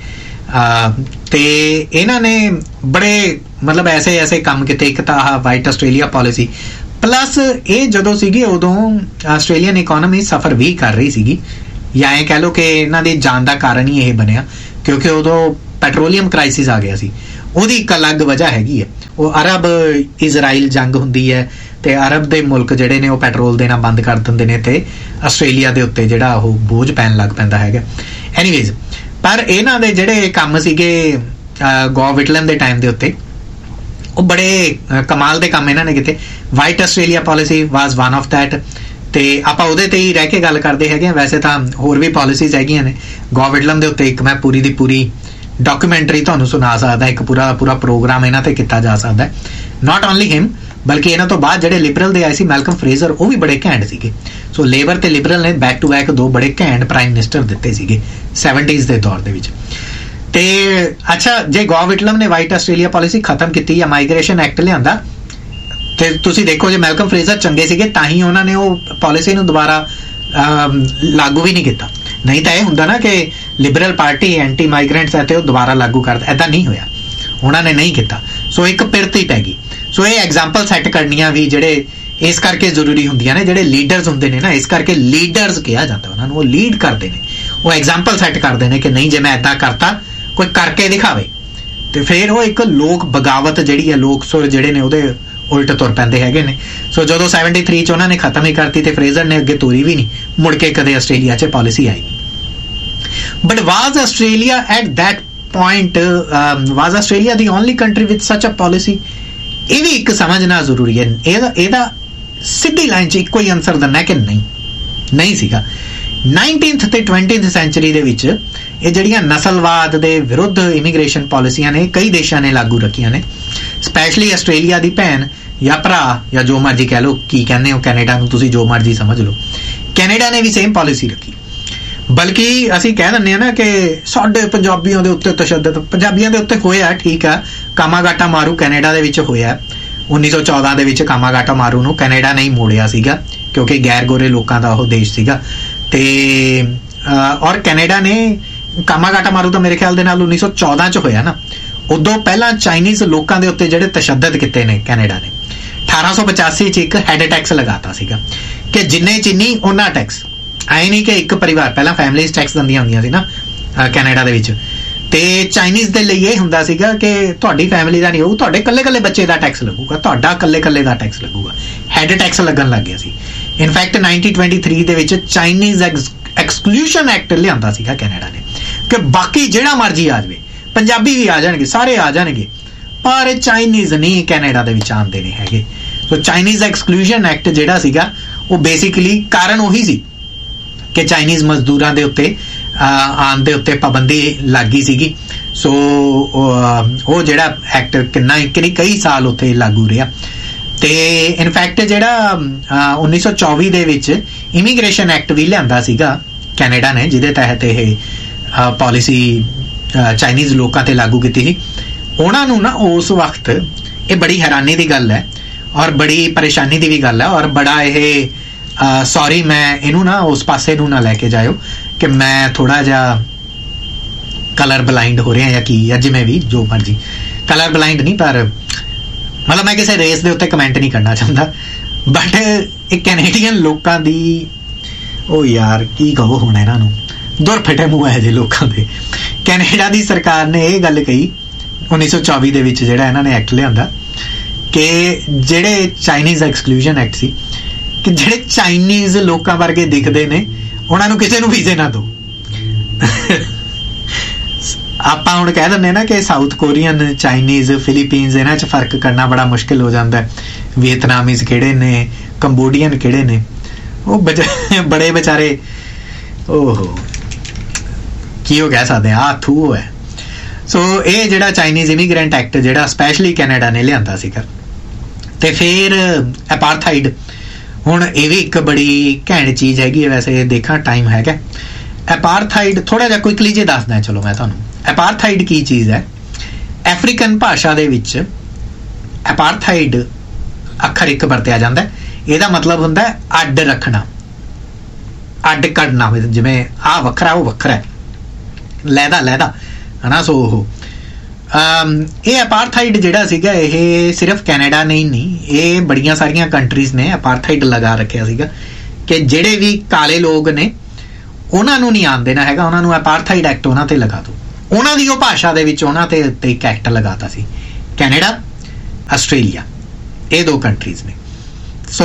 ਤੇ ਇਹਨਾਂ ਨੇ ਬੜੇ ਮਤਲਬ ਐਸੇ ਐਸੇ ਕੰਮ ਕੀਤੇ। ਇੱਕ ਤਾਂ ਆਹ ਵਾਈਟ ਆਸਟ੍ਰੇਲੀਆ ਪਾਲਿਸੀ, ਪਲੱਸ ਇਹ ਜਦੋਂ ਸੀਗੀ ਉਦੋਂ ਆਸਟ੍ਰੇਲੀਅਨ ਇਕੋਨਮੀ ਸਫਰ ਵੀ ਕਰ ਰਹੀ ਸੀਗੀ, ਜਾਂ ਇਹ ਕਹਿ ਲਓ ਕਿ ਇਹਨਾਂ ਦੀ ਜਾਣ ਦਾ ਕਾਰਨ ਹੀ ਇਹ ਬਣਿਆ ਕਿਉਂਕਿ ਉਦੋਂ ਪੈਟਰੋਲੀਅਮ ਕ੍ਰਾਈਸਿਸ ਆ ਗਿਆ ਸੀ। ਉਹਦੀ ਇੱਕ ਅਲੱਗ ਵਜ੍ਹਾ ਹੈਗੀ ਹੈ, ਉਹ ਅਰਬ ਇਜ਼ਰਾਈਲ ਜੰਗ ਹੁੰਦੀ ਹੈ ਤੇ ਅਰਬ ਦੇ ਮੁਲਕ ਜਿਹੜੇ ਨੇ ਉਹ ਪੈਟਰੋਲ ਦੇਣਾ ਬੰਦ ਕਰ ਦਿੰਦੇ ਨੇ ਤੇ ਆਸਟ੍ਰੇਲੀਆ ਦੇ ਉੱਤੇ ਜਿਹੜਾ ਉਹ ਬੋਝ ਪੈਣ ਲੱਗ ਪੈਂਦਾ ਹੈਗਾ। ਐਨੀਵੇਜ਼, ਪਰ ਇਹਨਾਂ ਦੇ ਜਿਹੜੇ ਕੰਮ ਸੀਗੇ ਗੋ ਵਿਟਲਮ ਦੇ ਟਾਈਮ ਦੇ ਉੱਤੇ ਉਹ ਬੜੇ ਕਮਾਲ ਦੇ ਕੰਮ ਇਹਨਾਂ ਨੇ ਕੀਤੇ। White Australia policy was one of that ਤੇ ਆਪਾਂ ਉਹਦੇ ਤੇ ਹੀ ਰਹਿ ਕੇ ਗੱਲ ਕਰਦੇ ਹੈਗੇ। ਵੈਸੇ ਤਾਂ ਹੋਰ ਵੀ ਪਾਲਿਸੀਜ਼ ਹੈਗੀਆਂ ਨੇ ਗੋ ਵਿਟਲਮ ਦੇ ਉੱਤੇ, ਇੱਕ ਮੈਂ ਪੂਰੀ ਦੀ ਪੂਰੀ ਡਾਕੂਮੈਂਟਰੀ ਤੁਹਾਨੂੰ ਸੁਣਾ ਸਕਦਾ, ਇੱਕ ਪੂਰਾ ਪੂਰਾ ਪ੍ਰੋਗਰਾਮ ਇਹਨਾਂ ਤੇ ਕੀਤਾ ਜਾ ਸਕਦਾ। ਨਾਟ ਓਨਲੀ ਹਿਮ ਬਲਕਿ ਇਹਨਾਂ ਤੋਂ ਬਾਅਦ ਜਿਹੜੇ ਲਿਬਰਲ ਦੇ ਆਏ ਸੀ ਮੈਲਕਮ ਫਰੇਜ਼ਰ, ਉਹ ਵੀ ਬੜੇ ਘੈਂਟ ਸੀਗੇ। ਸੋ ਲੇਬਰ ਤੇ ਲਿਬਰਲ ਨੇ ਬੈਕ ਟੂ ਬੈਕ ਦੋ ਬੜੇ ਘੈਂਟ ਪ੍ਰਾਈਮ ਮਿਨਿਸਟਰ ਦਿੱਤੇ ਸੀਗੇ ਸੈਵਨਟੀਜ਼ ਦੇ ਦੌਰ ਦੇ ਵਿੱਚ। ਤੇ ਅੱਛਾ, ਜੇ ਗੋ ਵਿਟਲਮ ਨੇ ਵਾਈਟ ਆਸਟ੍ਰੇਲੀਆ ਪਾਲਿਸੀ ਖਤਮ ਕੀਤੀ ਜਾਂ ਮਾਈਗ੍ਰੇਸ਼ਨ ਐਕਟ ਲਿਆਂਦਾ ਤੇ ਤੁਸੀਂ ਦੇਖੋ ਜੇ ਮੈਲਕਮ ਫਰੇਜ਼ਰ ਚੰਗੇ ਸੀਗੇ ਤਾਂ ਹੀ ਉਹਨਾਂ ਨੇ ਉਹ ਪਾਲਿਸੀ ਨੂੰ ਦੁਬਾਰਾ ਲਾਗੂ ਵੀ ਨਹੀਂ ਕੀਤਾ। ਨਹੀਂ ਤਾਂ ਇਹ ਹੁੰਦਾ ਨਾ ਕਿ ਲਿਬਰਲ ਪਾਰਟੀ ਐਂਟੀ ਮਾਈਗ੍ਰੈਂਟਸ ਹੈ ਤੇ ਉਹ ਦੁਬਾਰਾ ਲਾਗੂ ਕਰਦਾ, ਐਦਾਂ ਨਹੀਂ ਹੋਇਆ, ਉਹਨਾਂ ਨੇ ਨਹੀਂ ਕੀਤਾ। ਸੋ ਇੱਕ ਪਿਰਤ ਹੀ ਪੈ ਗਈ। ਸੋ ਇਹ ਐਗਜ਼ਾਮਪਲ ਸੈੱਟ ਕਰਨੀਆਂ ਵੀ ਜਿਹੜੇ ਇਸ ਕਰਕੇ ਜ਼ਰੂਰੀ ਹੁੰਦੀਆਂ ਨੇ। ਜਿਹੜੇ ਲੀਡਰਸ ਹੁੰਦੇ ਨੇ ਨਾ, ਇਸ ਕਰਕੇ ਲੀਡਰਸ ਕਿਹਾ ਜਾਂਦਾ ਉਹਨਾਂ ਨੂੰ, ਉਹ ਲੀਡ ਕਰਦੇ ਨੇ, ਉਹ ਐਗਜ਼ਾਮਪਲ ਸੈੱਟ ਕਰਦੇ ਨੇ ਕਿ ਨਹੀਂ ਜੇ ਮੈਂ ਇੱਦਾਂ ਕਰਤਾ ਕੋਈ ਕਰਕੇ ਦਿਖਾਵੇ ਤੇ ਫਿਰ ਉਹ ਇੱਕ ਲੋਕ ਬਗਾਵਤ ਜਿਹੜੀ ਹੈ, ਲੋਕ ਸੁਰ ਜਿਹੜੇ ਨੇ ਉਹਦੇ ਉਲਟ ਤੁਰ ਪੈਂਦੇ ਹੈਗੇ ਨੇ। ਸੋ ਜਦੋਂ ਸੈਵਨਟੀ ਥ੍ਰੀ 'ਚ ਉਹਨਾਂ ਨੇ ਖਤਮ ਹੀ ਕਰਤੀ ਤੇ ਫਰੇਜ਼ਰ ਨੇ ਅੱਗੇ ਤੋਰੀ ਵੀ ਨਹੀਂ, ਮੁੜ ਕੇ ਕਦੇ ਆਸਟ੍ਰੇਲੀਆ 'ਚ policy I. But was Australia at that point was Australia the only country with ਸੱਚ ਅ ਪਾਲਿਸੀ? ਇਹ ਵੀ ਇੱਕ ਸਮਝਣਾ ਜ਼ਰੂਰੀ ਹੈ। ਇਹਦਾ ਇਹਦਾ ਸਿੱਧੀ ਲਾਈਨ 'ਚ ਇੱਕੋ ਹੀ ਆਨਸਰ ਦਿੰਦਾ ਕਿ ਨਹੀਂ, ਨਹੀਂ ਸੀਗਾ। ਨਾਈਨਟੀਨਥ ਤੇ ਟਵੈਂਟੀਥ ਸੈਂਚੁਰੀ ਦੇ ਵਿੱਚ ਇਹ ਜਿਹੜੀਆਂ ਨਸਲਵਾਦ ਦੇ ਵਿਰੁੱਧ ਇਮੀਗ੍ਰੇਸ਼ਨ ਪਾਲਿਸੀਆਂ ਨੇ ਕਈ ਦੇਸ਼ਾਂ ਨੇ ਲਾਗੂ ਰੱਖੀਆਂ ਨੇ, ਸਪੈਸ਼ਲੀ ਆਸਟ੍ਰੇਲੀਆ ਦੀ ਭੈਣ ਜਾਂ ਭਰਾ ਜਾਂ ਜੋ ਮਰਜੀ ਕਹਿ ਲਓ, ਕੀ ਕਹਿੰਦੇ ਹੋ ਕੈਨੇਡਾ ਨੂੰ ਤੁਸੀਂ ਜੋ ਮਰਜੀ ਸਮਝ ਲਓ। ਕੈਨੇਡਾ ਨੇ ਵੀ ਸੇਮ ਪਾਲਿਸੀ ਰੱਖੀ। ਬਲਕਿ ਅਸੀਂ ਕਹਿ ਦਿੰਦੇ ਹਾਂ ਨਾ ਕਿ ਸਾਡੇ ਪੰਜਾਬੀਆਂ ਦੇ ਉੱਤੇ ਤਸ਼ੱਦਦ, ਪੰਜਾਬੀਆਂ ਦੇ ਉੱਤੇ ਹੋਇਆ, ਠੀਕ ਆ, ਕਾਮਾਗਾਟਾ ਮਾਰੂ ਕੈਨੇਡਾ ਦੇ ਵਿੱਚ ਹੋਇਆ। ਉੱਨੀ ਸੌ ਚੌਦਾਂ ਦੇ ਵਿੱਚ ਕਾਮਾਗਾਟਾ ਮਾਰੂ ਨੂੰ ਕੈਨੇਡਾ ਨੇ ਹੀ ਮੋੜਿਆ ਸੀਗਾ ਕਿਉਂਕਿ ਗੈਰ ਗੋਰੇ ਲੋਕਾਂ ਦਾ ਉਹ ਦੇਸ਼ ਸੀਗਾ। ਤੇ ਔਰ ਕੈਨੇਡਾ ਨੇ ਕਾਮਾਗਾਟਾ ਮਾਰੂ ਤਾਂ ਮੇਰੇ ਖਿਆਲ ਦੇ ਨਾਲ ਉੱਨੀ ਸੌ ਚੌਦਾਂ 'ਚ ਹੋਇਆ ਨਾ, ਉਦੋਂ ਪਹਿਲਾਂ ਚਾਈਨੀਜ਼ ਲੋਕਾਂ ਦੇ ਉੱਤੇ ਜਿਹੜੇ ਤਸ਼ੱਦਦ ਕੀਤੇ ਨੇ ਕੈਨੇਡਾ ਨੇ। ਅਠਾਰਾਂ ਸੌ ਪਚਾਸੀ 'ਚ ਇੱਕ ਹੈਡ ਟੈਕਸ ਲਗਾਤਾ ਸੀਗਾ ਕਿ ਜਿੰਨੇ ਚੀਨੀ ਉਹਨਾਂ ਟੈਕਸ। ਐ ਨਹੀਂ ਕਿ ਇੱਕ ਪਰਿਵਾਰ, ਪਹਿਲਾਂ ਫੈਮਲੀਜ਼ ਟੈਕਸ ਦਿੰਦੀਆਂ ਹੁੰਦੀਆਂ ਸੀ ਨਾ ਕੈਨੇਡਾ ਦੇ ਵਿੱਚ, ਤੇ ਚਾਈਨੀਜ਼ ਦੇ ਲਈ ਇਹ ਹੁੰਦਾ ਸੀਗਾ ਕਿ ਤੁਹਾਡੀ ਫੈਮਿਲੀ ਦਾ ਨਹੀਂ ਹੋਊ, ਤੁਹਾਡੇ ਇਕੱਲੇ ਇਕੱਲੇ ਬੱਚੇ ਦਾ ਟੈਕਸ ਲੱਗੂਗਾ, ਤੁਹਾਡਾ ਇਕੱਲੇ ਇਕੱਲੇ ਦਾ ਟੈਕਸ ਲੱਗੂਗਾ। ਹੈਡ ਟੈਕਸ ਲੱਗਣ ਲੱਗ ਗਿਆ ਸੀ। ਇਨਫੈਕਟ ਨਾਈਨਟੀਨ ਟਵੈਂਟੀ ਥ੍ਰੀ ਦੇ ਵਿੱਚ ਚਾਈਨੀਜ਼ ਐਕਸਕਲੂਸ਼ਨ ਐਕਟ ਲਿਆਂਦਾ ਸੀਗਾ ਕੈਨੇਡਾ ਨੇ ਕਿ ਬਾਕੀ ਜਿਹੜਾ ਮਰਜ਼ੀ ਆ ਜਾਵੇ, ਪੰਜਾਬੀ ਵੀ ਆ ਜਾਣਗੇ, ਸਾਰੇ ਆ ਜਾਣਗੇ, ਪਰ ਚਾਈਨੀਜ਼ ਨਹੀਂ ਕੈਨੇਡਾ ਦੇ ਵਿੱਚ ਆਉਂਦੇ ਨਹੀਂ ਹੈਗੇ। ਸੋ ਚਾਈਨੀਜ਼ ਐਕਸਕਲੂਸ਼ਨ ਐਕਟ ਜਿਹੜਾ ਸੀਗਾ ਉਹ ਬੇਸਿਕਲੀ ਕਾਰਨ ਉਹੀ ਸੀ ਕਿ ਚਾਈਨੀਜ਼ ਮਜ਼ਦੂਰਾਂ ਦੇ ਉੱਤੇ ਆਉਣ ਦੇ ਉੱਤੇ ਪਾਬੰਦੀ ਲੱਗੀ ਸੀਗੀ। ਸੋ ਉਹ ਜਿਹੜਾ ਐਕਟ ਕਿੰਨਾ ਕਿੰਨੀ ਕਈ ਸਾਲ ਉੱਥੇ ਲਾਗੂ ਰਿਹਾ। ਤੇ ਇਨਫੈਕਟ ਜਿਹੜਾ ਉੱਨੀ ਸੌ ਚੌਵੀ ਦੇ ਵਿੱਚ ਇਮੀਗ੍ਰੇਸ਼ਨ ਐਕਟ ਵੀ ਲਿਆਂਦਾ ਸੀਗਾ ਕੈਨੇਡਾ ਨੇ, ਜਿਹਦੇ ਤਹਿਤ ਇਹ ਪਾਲਿਸੀ ਚਾਈਨੀਜ਼ ਲੋਕਾਂ ਤੇ ਲਾਗੂ ਕੀਤੀ ਸੀ। ਉਹਨਾਂ ਨੂੰ ਨਾ ਉਸ ਵਕਤ ਇਹ ਬੜੀ ਹੈਰਾਨੀ ਦੀ ਗੱਲ ਹੈ ਔਰ ਬੜੀ ਪਰੇਸ਼ਾਨੀ ਦੀ ਵੀ ਗੱਲ ਹੈ ਔਰ ਬੜਾ ਇਹ ਸੌਰੀ ਮੈਂ ਇਹਨੂੰ ਨਾ ਉਸ ਪਾਸੇ ਨੂੰ ਨਾ ਲੈ ਕੇ ਜਾਇਓ ਕਿ ਮੈਂ ਥੋੜਾ ਜਿਹਾ ਕਲਰ ਬਲਾਈਂਡ ਹੋ ਰਿਹਾ ਜਾਂ ਕੀ ਜਾਂ ਜਿਵੇਂ ਵੀ ਜੋ ਮਰਜੀ, ਕਲਰ ਬਲਾਈਂਡ ਨਹੀਂ, ਪਰ ਮਤਲਬ ਮੈਂ ਕਿਸੇ ਰੇਸ ਦੇ ਉੱਤੇ ਕਮੈਂਟ ਨਹੀਂ ਕਰਨਾ ਚਾਹੁੰਦਾ। ਬਟ ਇਹ ਕੈਨੇਡੀਅਨ ਲੋਕਾਂ ਦੀ, ਉਹ ਯਾਰ ਕੀ ਕਹੋ ਹੁਣ ਇਹਨਾਂ ਨੂੰ, ਦੁਰ ਫਟੇ ਮੂੰਹ ਹੈ ਜੇ ਲੋਕਾਂ ਦੇ। ਕੈਨੇਡਾ ਦੀ ਸਰਕਾਰ ਨੇ ਇਹ ਗੱਲ ਕਹੀ ਉੱਨੀ ਸੌ ਚੌਵੀ ਦੇ ਵਿੱਚ ਜਿਹੜਾ ਇਹਨਾਂ ਨੇ ਐਕਟ ਲਿਆਂਦਾ ਕਿ ਜਿਹੜੇ ਚਾਈਨੀਜ਼ ਐਕਸਕਲੂਜਨ ਐਕਟ ਸੀ ਕਿ ਜਿਹੜੇ ਚਾਈਨੀਜ਼ ਲੋਕਾਂ ਵਰਗੇ ਦਿਖਦੇ ਨੇ ਉਹਨਾਂ ਨੂੰ ਕਿਸੇ ਨੂੰ ਵੀਜ਼ੇ ਨਾ ਦਿਓ। ਆਪਾਂ ਹੁਣ ਕਹਿ ਦਿੰਦੇ ਨਾ ਕਿ ਸਾਊਥ ਕੋਰੀਅਨ, ਚਾਈਨੀਜ਼, ਫਿਲੀਪੀਨਸ, ਇਹਨਾਂ 'ਚ ਫਰਕ ਕਰਨਾ ਬੜਾ ਮੁਸ਼ਕਿਲ ਹੋ ਜਾਂਦਾ। ਵੀਅਤਨਾਮੀਜ਼ ਕਿਹੜੇ ਨੇ, ਕੰਬੋਡੀਅਨ ਕਿਹੜੇ ਨੇ, ਉਹ ਬੜੇ ਵਿਚਾਰੇ ਓਹੋ ਕੀ ਉਹ ਕਹਿ ਸਕਦੇ ਆ, ਥੂ ਹੈ। ਸੋ ਇਹ ਜਿਹੜਾ ਚਾਈਨੀਜ਼ ਇਮੀਗ੍ਰੈਂਟ ਐਕਟ ਜਿਹੜਾ ਸਪੈਸ਼ਲੀ ਕੈਨੇਡਾ ਨੇ ਲਿਆਂਦਾ ਸੀਗਾ। ਤੇ ਫਿਰ ਅਪਾਰਥਾਈਡ, ਹੁਣ ਇਹ ਵੀ ਇੱਕ ਬੜੀ ਘੈਂਟ ਚੀਜ਼ ਹੈਗੀ ਹੈ। ਵੈਸੇ ਦੇਖਾਂ ਟਾਈਮ ਹੈਗਾ। ਅਪਾਰਥਾਈਡ ਥੋੜਾ ਜਿਹਾ ਕੁਇਕਲੀ ਜੇ ਦੱਸਦਾ ਚਲੋ ਮੈਂ ਤੁਹਾਨੂੰ। ਅਪਾਰਥਾਈਡ ਕੀ ਚੀਜ਼ ਹੈ? ਅਫਰੀਕਨ ਭਾਸ਼ਾ ਦੇ ਵਿੱਚ ਅਪਾਰਥਾਈਡ ਅੱਖਰ ਇੱਕ ਵਰਤਿਆ ਜਾਂਦਾ। ਇਹਦਾ ਮਤਲਬ ਹੁੰਦਾ ਅੱਡ ਰੱਖਣਾ, ਅੱਡ ਕੱਢਣਾ। ਜਿਵੇਂ ਆਹ ਵੱਖਰਾ ਉਹ ਵੱਖਰਾ, ਲਹਿਦਾ ਲਹਿਦਾ ਹਨਾ। ਸੋ ਉਹ ਇਹ ਅਪਾਰਥਾਈਡ ਜਿਹੜਾ ਸੀਗਾ ਇਹ ਸਿਰਫ ਕੈਨੇਡਾ ਨੇ ਹੀ ਨਹੀਂ, ਇਹ ਬੜੀਆਂ ਸਾਰੀਆਂ ਕੰਟਰੀਜ਼ ਨੇ ਅਪਾਰਥਾਈਡ ਲਗਾ ਰੱਖਿਆ ਸੀਗਾ ਕਿ ਜਿਹੜੇ ਵੀ ਕਾਲੇ ਲੋਕ ਨੇ ਉਹਨਾਂ ਨੂੰ ਨਹੀਂ ਆਉਣ ਦੇਣਾ ਹੈਗਾ, ਉਹਨਾਂ ਨੂੰ ਅਪਾਰਥਾਈਡ ਐਕਟ ਉਹਨਾਂ ਤੇ ਲਗਾ ਦਿਓ। ਉਹਨਾਂ ਦੀ ਉਹ ਭਾਸ਼ਾ ਦੇ ਵਿੱਚ ਉਹਨਾਂ ਤੇ ਉੱਤੇ ਇੱਕ ਐਕਟ ਲਗਾਤਾ ਸੀ। ਕੈਨੇਡਾ, ਆਸਟ੍ਰੇਲੀਆ, ਇਹ ਦੋ ਕੰਟਰੀਜ਼ ਨੇ। ਸੋ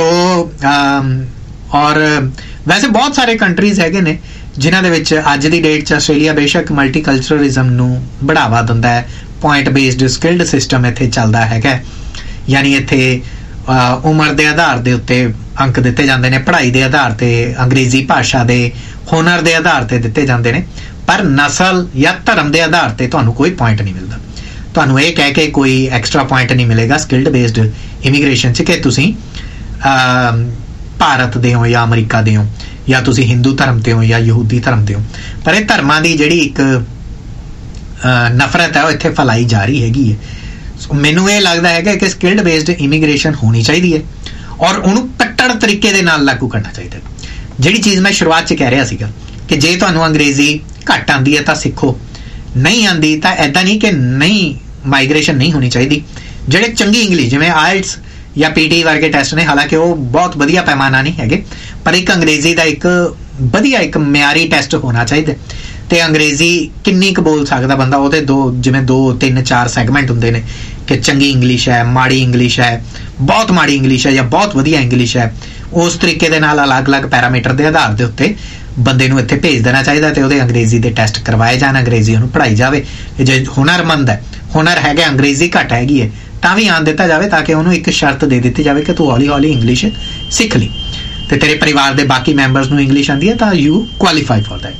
ਔਰ ਵੈਸੇ ਬਹੁਤ ਸਾਰੇ ਕੰਟਰੀਜ਼ ਹੈਗੇ ਨੇ ਜਿਨ੍ਹਾਂ ਦੇ ਵਿੱਚ ਅੱਜ ਦੀ ਡੇਟ 'ਚ ਆਸਟ੍ਰੇਲੀਆ ਬੇਸ਼ੱਕ ਮਲਟੀਕਲਚਰਲਿਜ਼ਮ ਨੂੰ ਬੜਾਵਾ ਦਿੰਦਾ ਹੈ। ਪੁਆਇੰਟ ਬੇਸਡ ਸਕਿਲਡ ਸਿਸਟਮ ਇੱਥੇ ਚੱਲਦਾ ਹੈਗਾ, ਯਾਨੀ ਇੱਥੇ ਉਮਰ ਦੇ ਆਧਾਰ ਦੇ ਉੱਤੇ ਅੰਕ ਦਿੱਤੇ ਜਾਂਦੇ ਨੇ, ਪੜ੍ਹਾਈ ਦੇ ਆਧਾਰ ਤੇ, ਅੰਗਰੇਜ਼ੀ ਭਾਸ਼ਾ ਦੇ ਹੁਨਰ ਦੇ ਆਧਾਰ ਤੇ ਦਿੱਤੇ ਜਾਂਦੇ ਨੇ, ਪਰ ਨਸਲ ਜਾਂ ਧਰਮ ਦੇ ਆਧਾਰ ਤੇ ਤੁਹਾਨੂੰ ਕੋਈ ਪੁਆਇੰਟ ਨਹੀਂ ਮਿਲਦਾ। ਤੁਹਾਨੂੰ ਇਹ ਕਹਿ ਕੇ ਕੋਈ ਐਕਸਟਰਾ ਪੁਆਇੰਟ ਨਹੀਂ ਮਿਲੇਗਾ ਸਕਿਲਡ ਬੇਸਡ ਇਮੀਗ੍ਰੇਸ਼ਨ 'ਚ ਕਿ ਤੁਸੀਂ ਭਾਰਤ ਦੇ ਹੋ ਜਾਂ ਅਮਰੀਕਾ ਦੇ ਹੋ ਜਾਂ ਤੁਸੀਂ ਹਿੰਦੂ ਧਰਮ ਤੇ ਹੋ ਜਾਂ ਯਹੂਦੀ ਧਰਮ ਤੇ ਹੋ। ਪਰ ਇਹ ਧਰਮਾਂ ਦੀ ਜਿਹੜੀ ਇੱਕ ਨਫ਼ਰਤ ਹੈ ਉਹ ਇੱਥੇ ਫੈਲਾਈ ਜਾ ਰਹੀ ਹੈਗੀ ਹੈ। ਸੋ ਮੈਨੂੰ ਇਹ ਲੱਗਦਾ ਹੈਗਾ ਕਿ ਸਕਿਲਡ ਬੇਸਡ ਇਮੀਗ੍ਰੇਸ਼ਨ ਹੋਣੀ ਚਾਹੀਦੀ ਹੈ ਔਰ ਉਹਨੂੰ ਕੱਟੜ ਤਰੀਕੇ ਦੇ ਨਾਲ ਲਾਗੂ ਕਰਨਾ ਚਾਹੀਦਾ। ਜਿਹੜੀ ਚੀਜ਼ ਮੈਂ ਸ਼ੁਰੂਆਤ 'ਚ ਕਹਿ ਰਿਹਾ ਸੀਗਾ ਕਿ ਜੇ ਤੁਹਾਨੂੰ ਅੰਗਰੇਜ਼ੀ ਘੱਟ ਆਉਂਦੀ ਹੈ ਤਾਂ ਸਿੱਖੋ, ਨਹੀਂ ਆਉਂਦੀ ਤਾਂ ਇੱਦਾਂ ਨਹੀਂ ਕਿ ਨਹੀਂ ਮਾਈਗ੍ਰੇਸ਼ਨ ਨਹੀਂ ਹੋਣੀ ਚਾਹੀਦੀ। ਜਿਹੜੇ ਚੰਗੀ ਇੰਗਲਿਸ਼ ਜਿਵੇਂ ਆਇਲਟਸ ਜਾਂ ਪੀ ਟੀ ਵਰਗੇ ਟੈਸਟ ਨੇ, ਹਾਲਾਂਕਿ ਉਹ ਬਹੁਤ ਵਧੀਆ ਪੈਮਾਨਾ ਨਹੀਂ ਹੈਗੇ, ਪਰ ਇੱਕ ਅੰਗਰੇਜ਼ੀ ਦਾ ਇੱਕ ਵਧੀਆ ਇੱਕ ਮਿਆਰੀ ਟੈਸਟ ਹੋਣਾ ਚਾਹੀਦਾ। ਤੇ ਅੰਗਰੇਜ਼ੀ ਕਿੰਨੀ ਕੁ ਬੋਲ ਸਕਦਾ ਬੰਦਾ, ਉਹਦੇ ਦੋ ਜਿਵੇਂ ਦੋ ਤਿੰਨ ਚਾਰ ਸੈਗਮੈਂਟ ਹੁੰਦੇ ਨੇ ਕਿ ਚੰਗੀ ਇੰਗਲਿਸ਼ ਹੈ, ਮਾੜੀ ਇੰਗਲਿਸ਼ ਹੈ, ਬਹੁਤ ਮਾੜੀ ਇੰਗਲਿਸ਼ ਹੈ ਜਾਂ ਬਹੁਤ ਵਧੀਆ ਇੰਗਲਿਸ਼ ਹੈ। ਉਸ ਤਰੀਕੇ ਦੇ ਨਾਲ ਅਲੱਗ-ਅਲੱਗ ਪੈਰਾਮੀਟਰ ਦੇ ਆਧਾਰ ਦੇ ਉੱਤੇ ਬੰਦੇ ਨੂੰ ਇੱਥੇ ਭੇਜ ਦੇਣਾ ਚਾਹੀਦਾ ਤੇ ਉਹਦੇ ਅੰਗਰੇਜ਼ੀ ਦੇ ਟੈਸਟ ਕਰਵਾਏ ਜਾਣ, ਅੰਗਰੇਜ਼ੀ ਉਹਨੂੰ ਪੜ੍ਹਾਈ ਜਾਵੇ। ਜੇ ਹੁਨਰਮੰਦ ਹੈ, ਹੁਨਰ ਹੈਗਾ, ਅੰਗਰੇਜ਼ੀ ਘੱਟ ਹੈਗੀ ਹੈ ਤਾਂ ਵੀ ਆਉਣ ਦਿੱਤਾ ਜਾਵੇ, ਤਾਂ ਕਿ ਉਹਨੂੰ ਇੱਕ ਸ਼ਰਤ ਦੇ ਦਿੱਤੀ ਜਾਵੇ ਕਿ ਤੂੰ ਹੌਲੀ ਹੌਲੀ ਇੰਗਲਿਸ਼ ਸਿੱਖ ਲਈ ਤੇ ਤੇਰੇ ਪਰਿਵਾਰ ਦੇ ਬਾਕੀ ਮੈਂਬਰਸ ਨੂੰ ਇੰਗਲਿਸ਼ ਆਉਂਦੀ ਹੈ ਤਾਂ ਯੂ ਕੁਆਲੀਫਾਈ ਫॉर दैट।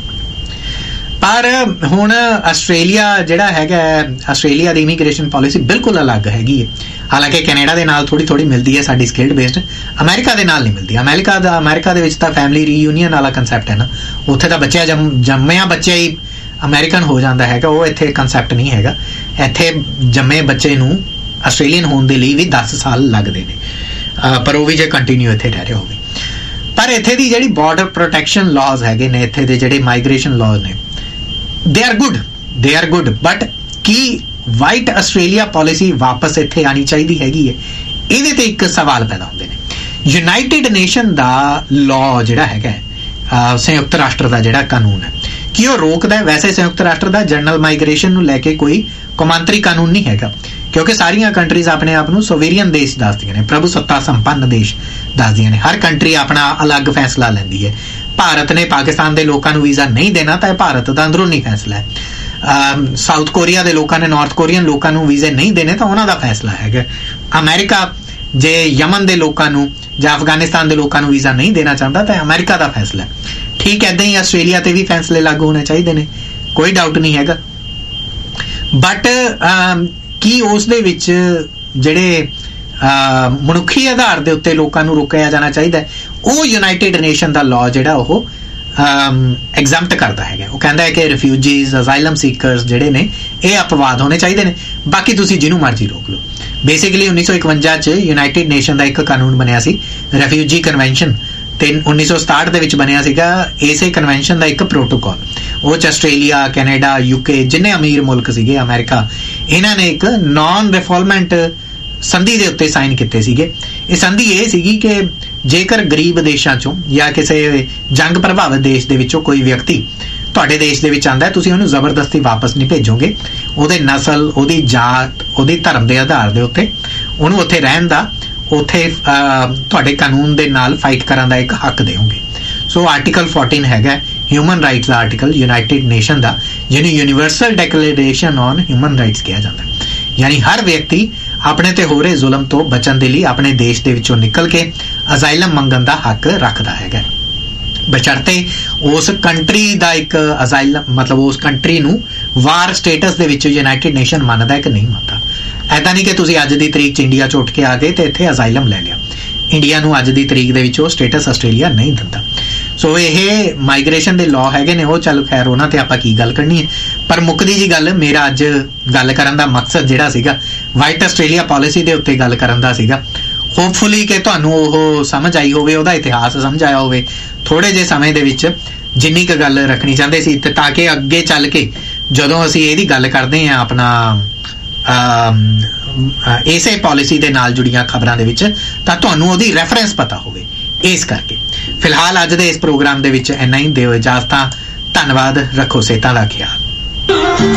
ਪਰ ਹੁਣ ਆਸਟ੍ਰੇਲੀਆ ਜਿਹੜਾ ਹੈਗਾ, ਆਸਟ੍ਰੇਲੀਆ ਦੀ ਇਮੀਗ੍ਰੇਸ਼ਨ ਪਾਲਿਸੀ ਬਿਲਕੁਲ ਅਲੱਗ ਹੈਗੀ ਹੈ। ਹਾਲਾਂਕਿ ਕੈਨੇਡਾ ਦੇ ਨਾਲ ਥੋੜੀ ਥੋੜੀ ਮਿਲਦੀ ਹੈ ਸਾਡੀ ਸਕਿਲਡ ਬੇਸਡ, ਅਮਰੀਕਾ ਦੇ ਨਾਲ ਨਹੀਂ ਮਿਲਦੀ। ਅਮਰੀਕਾ ਦਾ ਅਮਰੀਕਾ ਦੇ ਵਿੱਚ ਤਾਂ ਫੈਮਿਲੀ ਰੀਯੂਨੀਅਨ ਵਾਲਾ ਕੰਸੈਪਟ ਹੈ ਨਾ, ਉੱਥੇ ਤਾਂ ਬੱਚਿਆ ਜੰਮ ਜੰਮਿਆ ਬੱਚਾ ਹੀ ਅਮਰੀਕਨ ਹੋ ਜਾਂਦਾ ਹੈਗਾ, ਉਹ ਇੱਥੇ ਕੰਸੈਪਟ ਨਹੀਂ ਹੈਗਾ। ਇੱਥੇ ਜੰਮੇ ਬੱਚੇ ਨੂੰ ਆਸਟ੍ਰੇਲੀਅਨ ਹੋਣ ਦੇ ਲਈ ਵੀ ਦਸ ਸਾਲ ਲੱਗਦੇ ਨੇ, ਪਰ ਉਹ ਵੀ ਜੇ ਕੰਟੀਨਿਊ ਇੱਥੇ ਰਹਿ ਰਿਹਾ ਹੋਵੇ। ਪਰ ਇੱਥੇ ਦੀ ਜਿਹੜੀ ਬਾਰਡਰ ਪ੍ਰੋਟੈਕਸ਼ਨ ਲਾਜ਼ ਹੈਗੇ ਨੇ, ਇੱਥੇ ਦੇ ਜਿਹੜੇ ਮਾਈਗ੍ਰੇਸ਼ਨ ਲਾਜ਼ ਨੇ, they are good they are good but Ki white Australia policy ਵਾਪਸ ਇੱਥੇ ਆਉਣੀ ਚਾਹੀਦੀ ਹੈਗੀ ਹੈ? ਇਹਦੇ ਤੇ ਇੱਕ ਸਵਾਲ ਪੈਦਾ ਹੁੰਦੇ ਨੇ। ਯੂਨਾਈਟਿਡ ਨੇਸ਼ਨ ਦਾ ਲਾਅ ਜਿਹੜਾ ਹੈਗਾ, ਸੰਯੁਕਤ ਰਾਸ਼ਟਰ ਦਾ ਜਿਹੜਾ ਕਾਨੂੰਨ ਹੈ, ਕੀ ਉਹ ਰੋਕਦਾ? ਵੈਸੇ ਸੰਯੁਕਤ ਰਾਸ਼ਟਰ ਦਾ ਜਨਰਲ ਮਾਈਗ੍ਰੇਸ਼ਨ ਨੂੰ ਲੈ ਕੇ ਕੋਈ ਕੌਮਾਂਤਰੀ ਕਾਨੂੰਨ ਨਹੀਂ ਹੈਗਾ, ਕਿਉਂਕਿ ਸਾਰੀਆਂ ਕੰਟਰੀਜ਼ ਆਪਣੇ ਆਪ ਨੂੰ ਸੋਵੇਰੀਅਨ ਦੇਸ਼ ਦੱਸਦੀਆਂ ਨੇ, ਪ੍ਰਭੂ ਸੱਤਾ ਸੰਪੰਨ ਦੇਸ਼ ਦੱਸਦੀਆਂ ਨੇ। ਹਰ ਕੰਟਰੀ ਆਪਣਾ ਅਲੱਗ ਫੈਸਲਾ ਲੈਂਦੀ ਹੈ। ਭਾਰਤ ਨੇ ਪਾਕਿਸਤਾਨ ਦੇ ਲੋਕਾਂ ਨੂੰ ਵੀਜ਼ਾ ਨਹੀਂ ਦੇਣਾ ਤਾਂ ਇਹ ਭਾਰਤ ਦਾ ਅੰਦਰੂਨੀ ਫੈਸਲਾ ਹੈ। ਸਾਊਥ ਕੋਰੀਆ ਦੇ ਲੋਕਾਂ ਨੇ ਨਾਰਥ ਕੋਰੀਅਨ ਲੋਕਾਂ ਨੂੰ ਵੀਜ਼ੇ ਨਹੀਂ ਦੇਣੇ ਤਾਂ ਉਹਨਾਂ ਦਾ ਫੈਸਲਾ ਹੈਗਾ। ਅਮਰੀਕਾ ਜੇ ਯਮਨ ਦੇ ਲੋਕਾਂ ਨੂੰ ਜਾਂ ਅਫਗਾਨਿਸਤਾਨ ਦੇ ਲੋਕਾਂ ਨੂੰ ਵੀਜ਼ਾ ਨਹੀਂ ਦੇਣਾ ਚਾਹੁੰਦਾ ਤਾਂ ਅਮਰੀਕਾ ਦਾ ਫੈਸਲਾ। ਠੀਕ ਇੱਦਾਂ ਹੀ ਆਸਟ੍ਰੇਲੀਆ ਤੇ ਵੀ ਫੈਸਲੇ ਲਾਗੂ ਹੋਣੇ ਚਾਹੀਦੇ ਨੇ, ਕੋਈ ਡਾਊਟ ਨਹੀਂ ਹੈਗਾ। ਬਟ ਕੀ ਉਸ ਦੇ ਵਿੱਚ ਜਿਹੜੇ ਮਨੁੱਖੀ ਆਧਾਰ ਦੇ ਉੱਤੇ ਲੋਕਾਂ ਨੂੰ ਰੋਕਿਆ ਜਾਣਾ ਚਾਹੀਦਾ? ਉਹ ਯੂਨਾਈਟਿਡ ਨੇਸ਼ਨ ਦਾ ਲਾਅ ਜਿਹੜਾ ਉਹ ਐਗਜ਼ੈਂਪਟ ਕਰਦਾ ਹੈਗਾ। ਉਹ ਕਹਿੰਦਾ ਹੈ ਕਿ ਰਿਫਿਊਜੀਜ਼, ਅਸਾਈਲਮ ਸੀਕਰਸ ਜਿਹੜੇ ਨੇ ਇਹ ਅਪਵਾਦ ਹੋਣੇ ਚਾਹੀਦੇ ਨੇ, ਬਾਕੀ ਤੁਸੀਂ ਜਿਹਨੂੰ ਮਰਜ਼ੀ ਰੋਕ ਲਓ। ਬੇਸਿਕਲੀ ਉੱਨੀ ਸੌ ਇਕਵੰਜਾ 'ਚ ਯੂਨਾਈਟਿਡ ਨੇਸ਼ਨ ਦਾ ਇੱਕ ਕਾਨੂੰਨ ਬਣਿਆ ਸੀ, ਰੈਫਿਊਜੀ ਕਨਵੈਨਸ਼ਨ, ਤੇ ਉੱਨੀ ਸੌ ਸਤਾਹਠ ਦੇ ਵਿੱਚ ਬਣਿਆ ਸੀਗਾ ਇਸੇ ਕਨਵੈਨਸ਼ਨ ਦਾ ਇੱਕ ਪ੍ਰੋਟੋਕਾਲ। ਉਹ 'ਚ ਆਸਟ੍ਰੇਲੀਆ, ਕੈਨੇਡਾ, ਯੂਕੇ, ਜਿੰਨੇ ਅਮੀਰ ਮੁਲਕ ਸੀਗੇ, ਅਮਰੀਕਾ, ਇਹਨਾਂ ਨੇ ਇੱਕ ਨਾਨ ਰਿਫੋਲਮੈਂਟ ਸੰਧੀ ਦੇ ਉੱਤੇ ਸਾਈਨ ਕੀਤੇ ਸੀਗੇ। ਇਹ ਸੰਧੀ ਇਹ ਸੀਗੀ ਕਿ ਜੇਕਰ ਗਰੀਬ ਦੇਸ਼ਾਂ ਚੋਂ ਜਾਂ ਕਿਸੇ ਜੰਗ ਪ੍ਰਭਾਵਿਤ ਦੇਸ਼ ਦੇ ਵਿੱਚੋਂ ਕੋਈ ਵਿਅਕਤੀ ਤੁਹਾਡੇ ਦੇਸ਼ ਦੇ ਵਿੱਚ ਆਉਂਦਾ, ਤੁਸੀਂ ਉਹਨੂੰ ਜ਼ਬਰਦਸਤੀ ਵਾਪਸ ਨਹੀਂ ਭੇਜੋਗੇ। ਉਹਦੇ ਨਸਲ, ਉਹਦੀ ਜਾਤ, ਉਹਦੀ ਧਰਮ ਦੇ ਆਧਾਰ ਦੇ ਉੱਤੇ ਉਹਨੂੰ ਉੱਥੇ ਰਹਿਣ ਦਾ ਉੱਥੇ ਤੁਹਾਡੇ ਕਾਨੂੰਨ ਦੇ ਨਾਲ ਫਾਈਟ ਕਰਨ ਦਾ ਇੱਕ ਹੱਕ ਦੇਵੋਗੇ। ਸੋ ਆਰਟੀਕਲ ਚੌਦਾਂ ਹੈਗਾ ਹਿਊਮਨ ਰਾਈਟਸ ਦਾ ਆਰਟੀਕਲ, ਯੂਨਾਈਟਿਡ ਨੇਸ਼ਨ ਦਾ, ਜਿਹਨੂੰ universal declaration on human rights ਕਿਹਾ ਜਾਂਦਾ। ਯਾਨੀ ਹਰ ਵਿਅਕਤੀ ਆਪਣੇ ਤੇ ਹੋ ਰਹੇ ਜ਼ੁਲਮ ਤੋਂ ਬਚਣ ਦੇ ਲਈ ਆਪਣੇ ਦੇਸ਼ ਦੇ ਵਿੱਚੋਂ ਨਿਕਲ ਕੇ ਅਜ਼ਾਈਲਮ ਮੰਗਣ ਦਾ ਹੱਕ ਰੱਖਦਾ ਹੈਗਾ, ਬਸ਼ਰਤੇ ਉਸ ਕੰਟਰੀ ਦਾ ਇੱਕ ਅਜ਼ਾਈਲਮ ਮਤਲਬ ਉਸ ਕੰਟਰੀ ਨੂੰ ਵਾਰ ਸਟੇਟਸ ਦੇ ਵਿੱਚ ਯੂਨਾਈਟਿਡ ਨੇਸ਼ਨ ਮੰਨਦਾ ਕਿ ਨਹੀਂ ਮੰਨਦਾ। ਐਦਾਂ ਨਹੀਂ ਕਿ ਤੁਸੀਂ ਅੱਜ ਦੀ ਤਰੀਕ 'ਚ ਇੰਡੀਆ 'ਚ ਉੱਠ ਕੇ ਆ ਗਏ ਤੇ ਇੱਥੇ ਅਜ਼ਾਈਲਮ ਲੈ ਲਿਆ। ਇੰਡੀਆ ਨੂੰ ਅੱਜ ਦੀ ਤਰੀਕ ਦੇ ਵਿੱਚ ਉਹ ਸਟੇਟਸ ਆਸਟ੍ਰੇਲੀਆ ਨਹੀਂ ਦਿੰਦਾ। ਸੋ ਇਹ ਮਾਈਗ੍ਰੇਸ਼ਨ ਦੇ ਲਾਅ ਹੈਗੇ ਨੇ, ਉਹ ਚੱਲ ਖੈਰ ਉਹਨਾਂ ਤੇ ਆਪਾਂ ਕੀ ਗੱਲ ਕਰਨੀ ਹੈ। ਪਰ ਮੁੱਕਦੀ ਜੀ ਗੱਲ, ਮੇਰਾ ਅੱਜ ਗੱਲ ਕਰਨ ਦਾ ਮਕਸਦ ਜਿਹੜਾ ਸੀਗਾ ਵਾਈਟ ਆਸਟ੍ਰੇਲੀਆ ਪਾਲਿਸੀ ਦੇ ਉੱਤੇ ਗੱਲ ਕਰਨ ਦਾ ਸੀਗਾ। ਹੋਪਫੁਲੀ ਕਿ ਤੁਹਾਨੂੰ ਉਹ ਸਮਝ ਆਈ ਹੋਵੇ, ਉਹਦਾ ਇਤਿਹਾਸ ਸਮਝ ਆਇਆ ਹੋਵੇ ਥੋੜੇ ਜਿਹੇ ਸਮੇਂ ਦੇ ਵਿੱਚ, ਜਿੰਨੀ ਕੁ ਗੱਲ ਰੱਖਣੀ ਚਾਹੁੰਦੇ ਸੀ, ਤੇ ਤਾਂ ਕਿ ਅੱਗੇ ਚੱਲ ਕੇ ਜਦੋਂ ਅਸੀਂ ਇਹਦੀ ਗੱਲ ਕਰਦੇ ਹਾਂ ਆਪਣਾ ਇਸੇ ਪਾਲਿਸੀ ਦੇ ਨਾਲ ਜੁੜੀਆਂ ਖਬਰਾਂ ਦੇ ਵਿੱਚ, ਤਾਂ ਤੁਹਾਨੂੰ ਉਹਦੀ ਰੈਫਰੈਂਸ ਪਤਾ ਹੋਵੇ। ਇਸ ਕਰਕੇ ਫਿਲਹਾਲ ਅੱਜ ਦੇ ਇਸ ਪ੍ਰੋਗਰਾਮ ਦੇ ਵਿੱਚ ਇੰਨਾ ਹੀ। ਦਿਓ ਇਜਾਜ਼ਤਾਂ। ਧੰਨਵਾਦ। ਰੱਖੋ ਸਿਹਤਾਂ ਦਾ ਖਿਆਲ।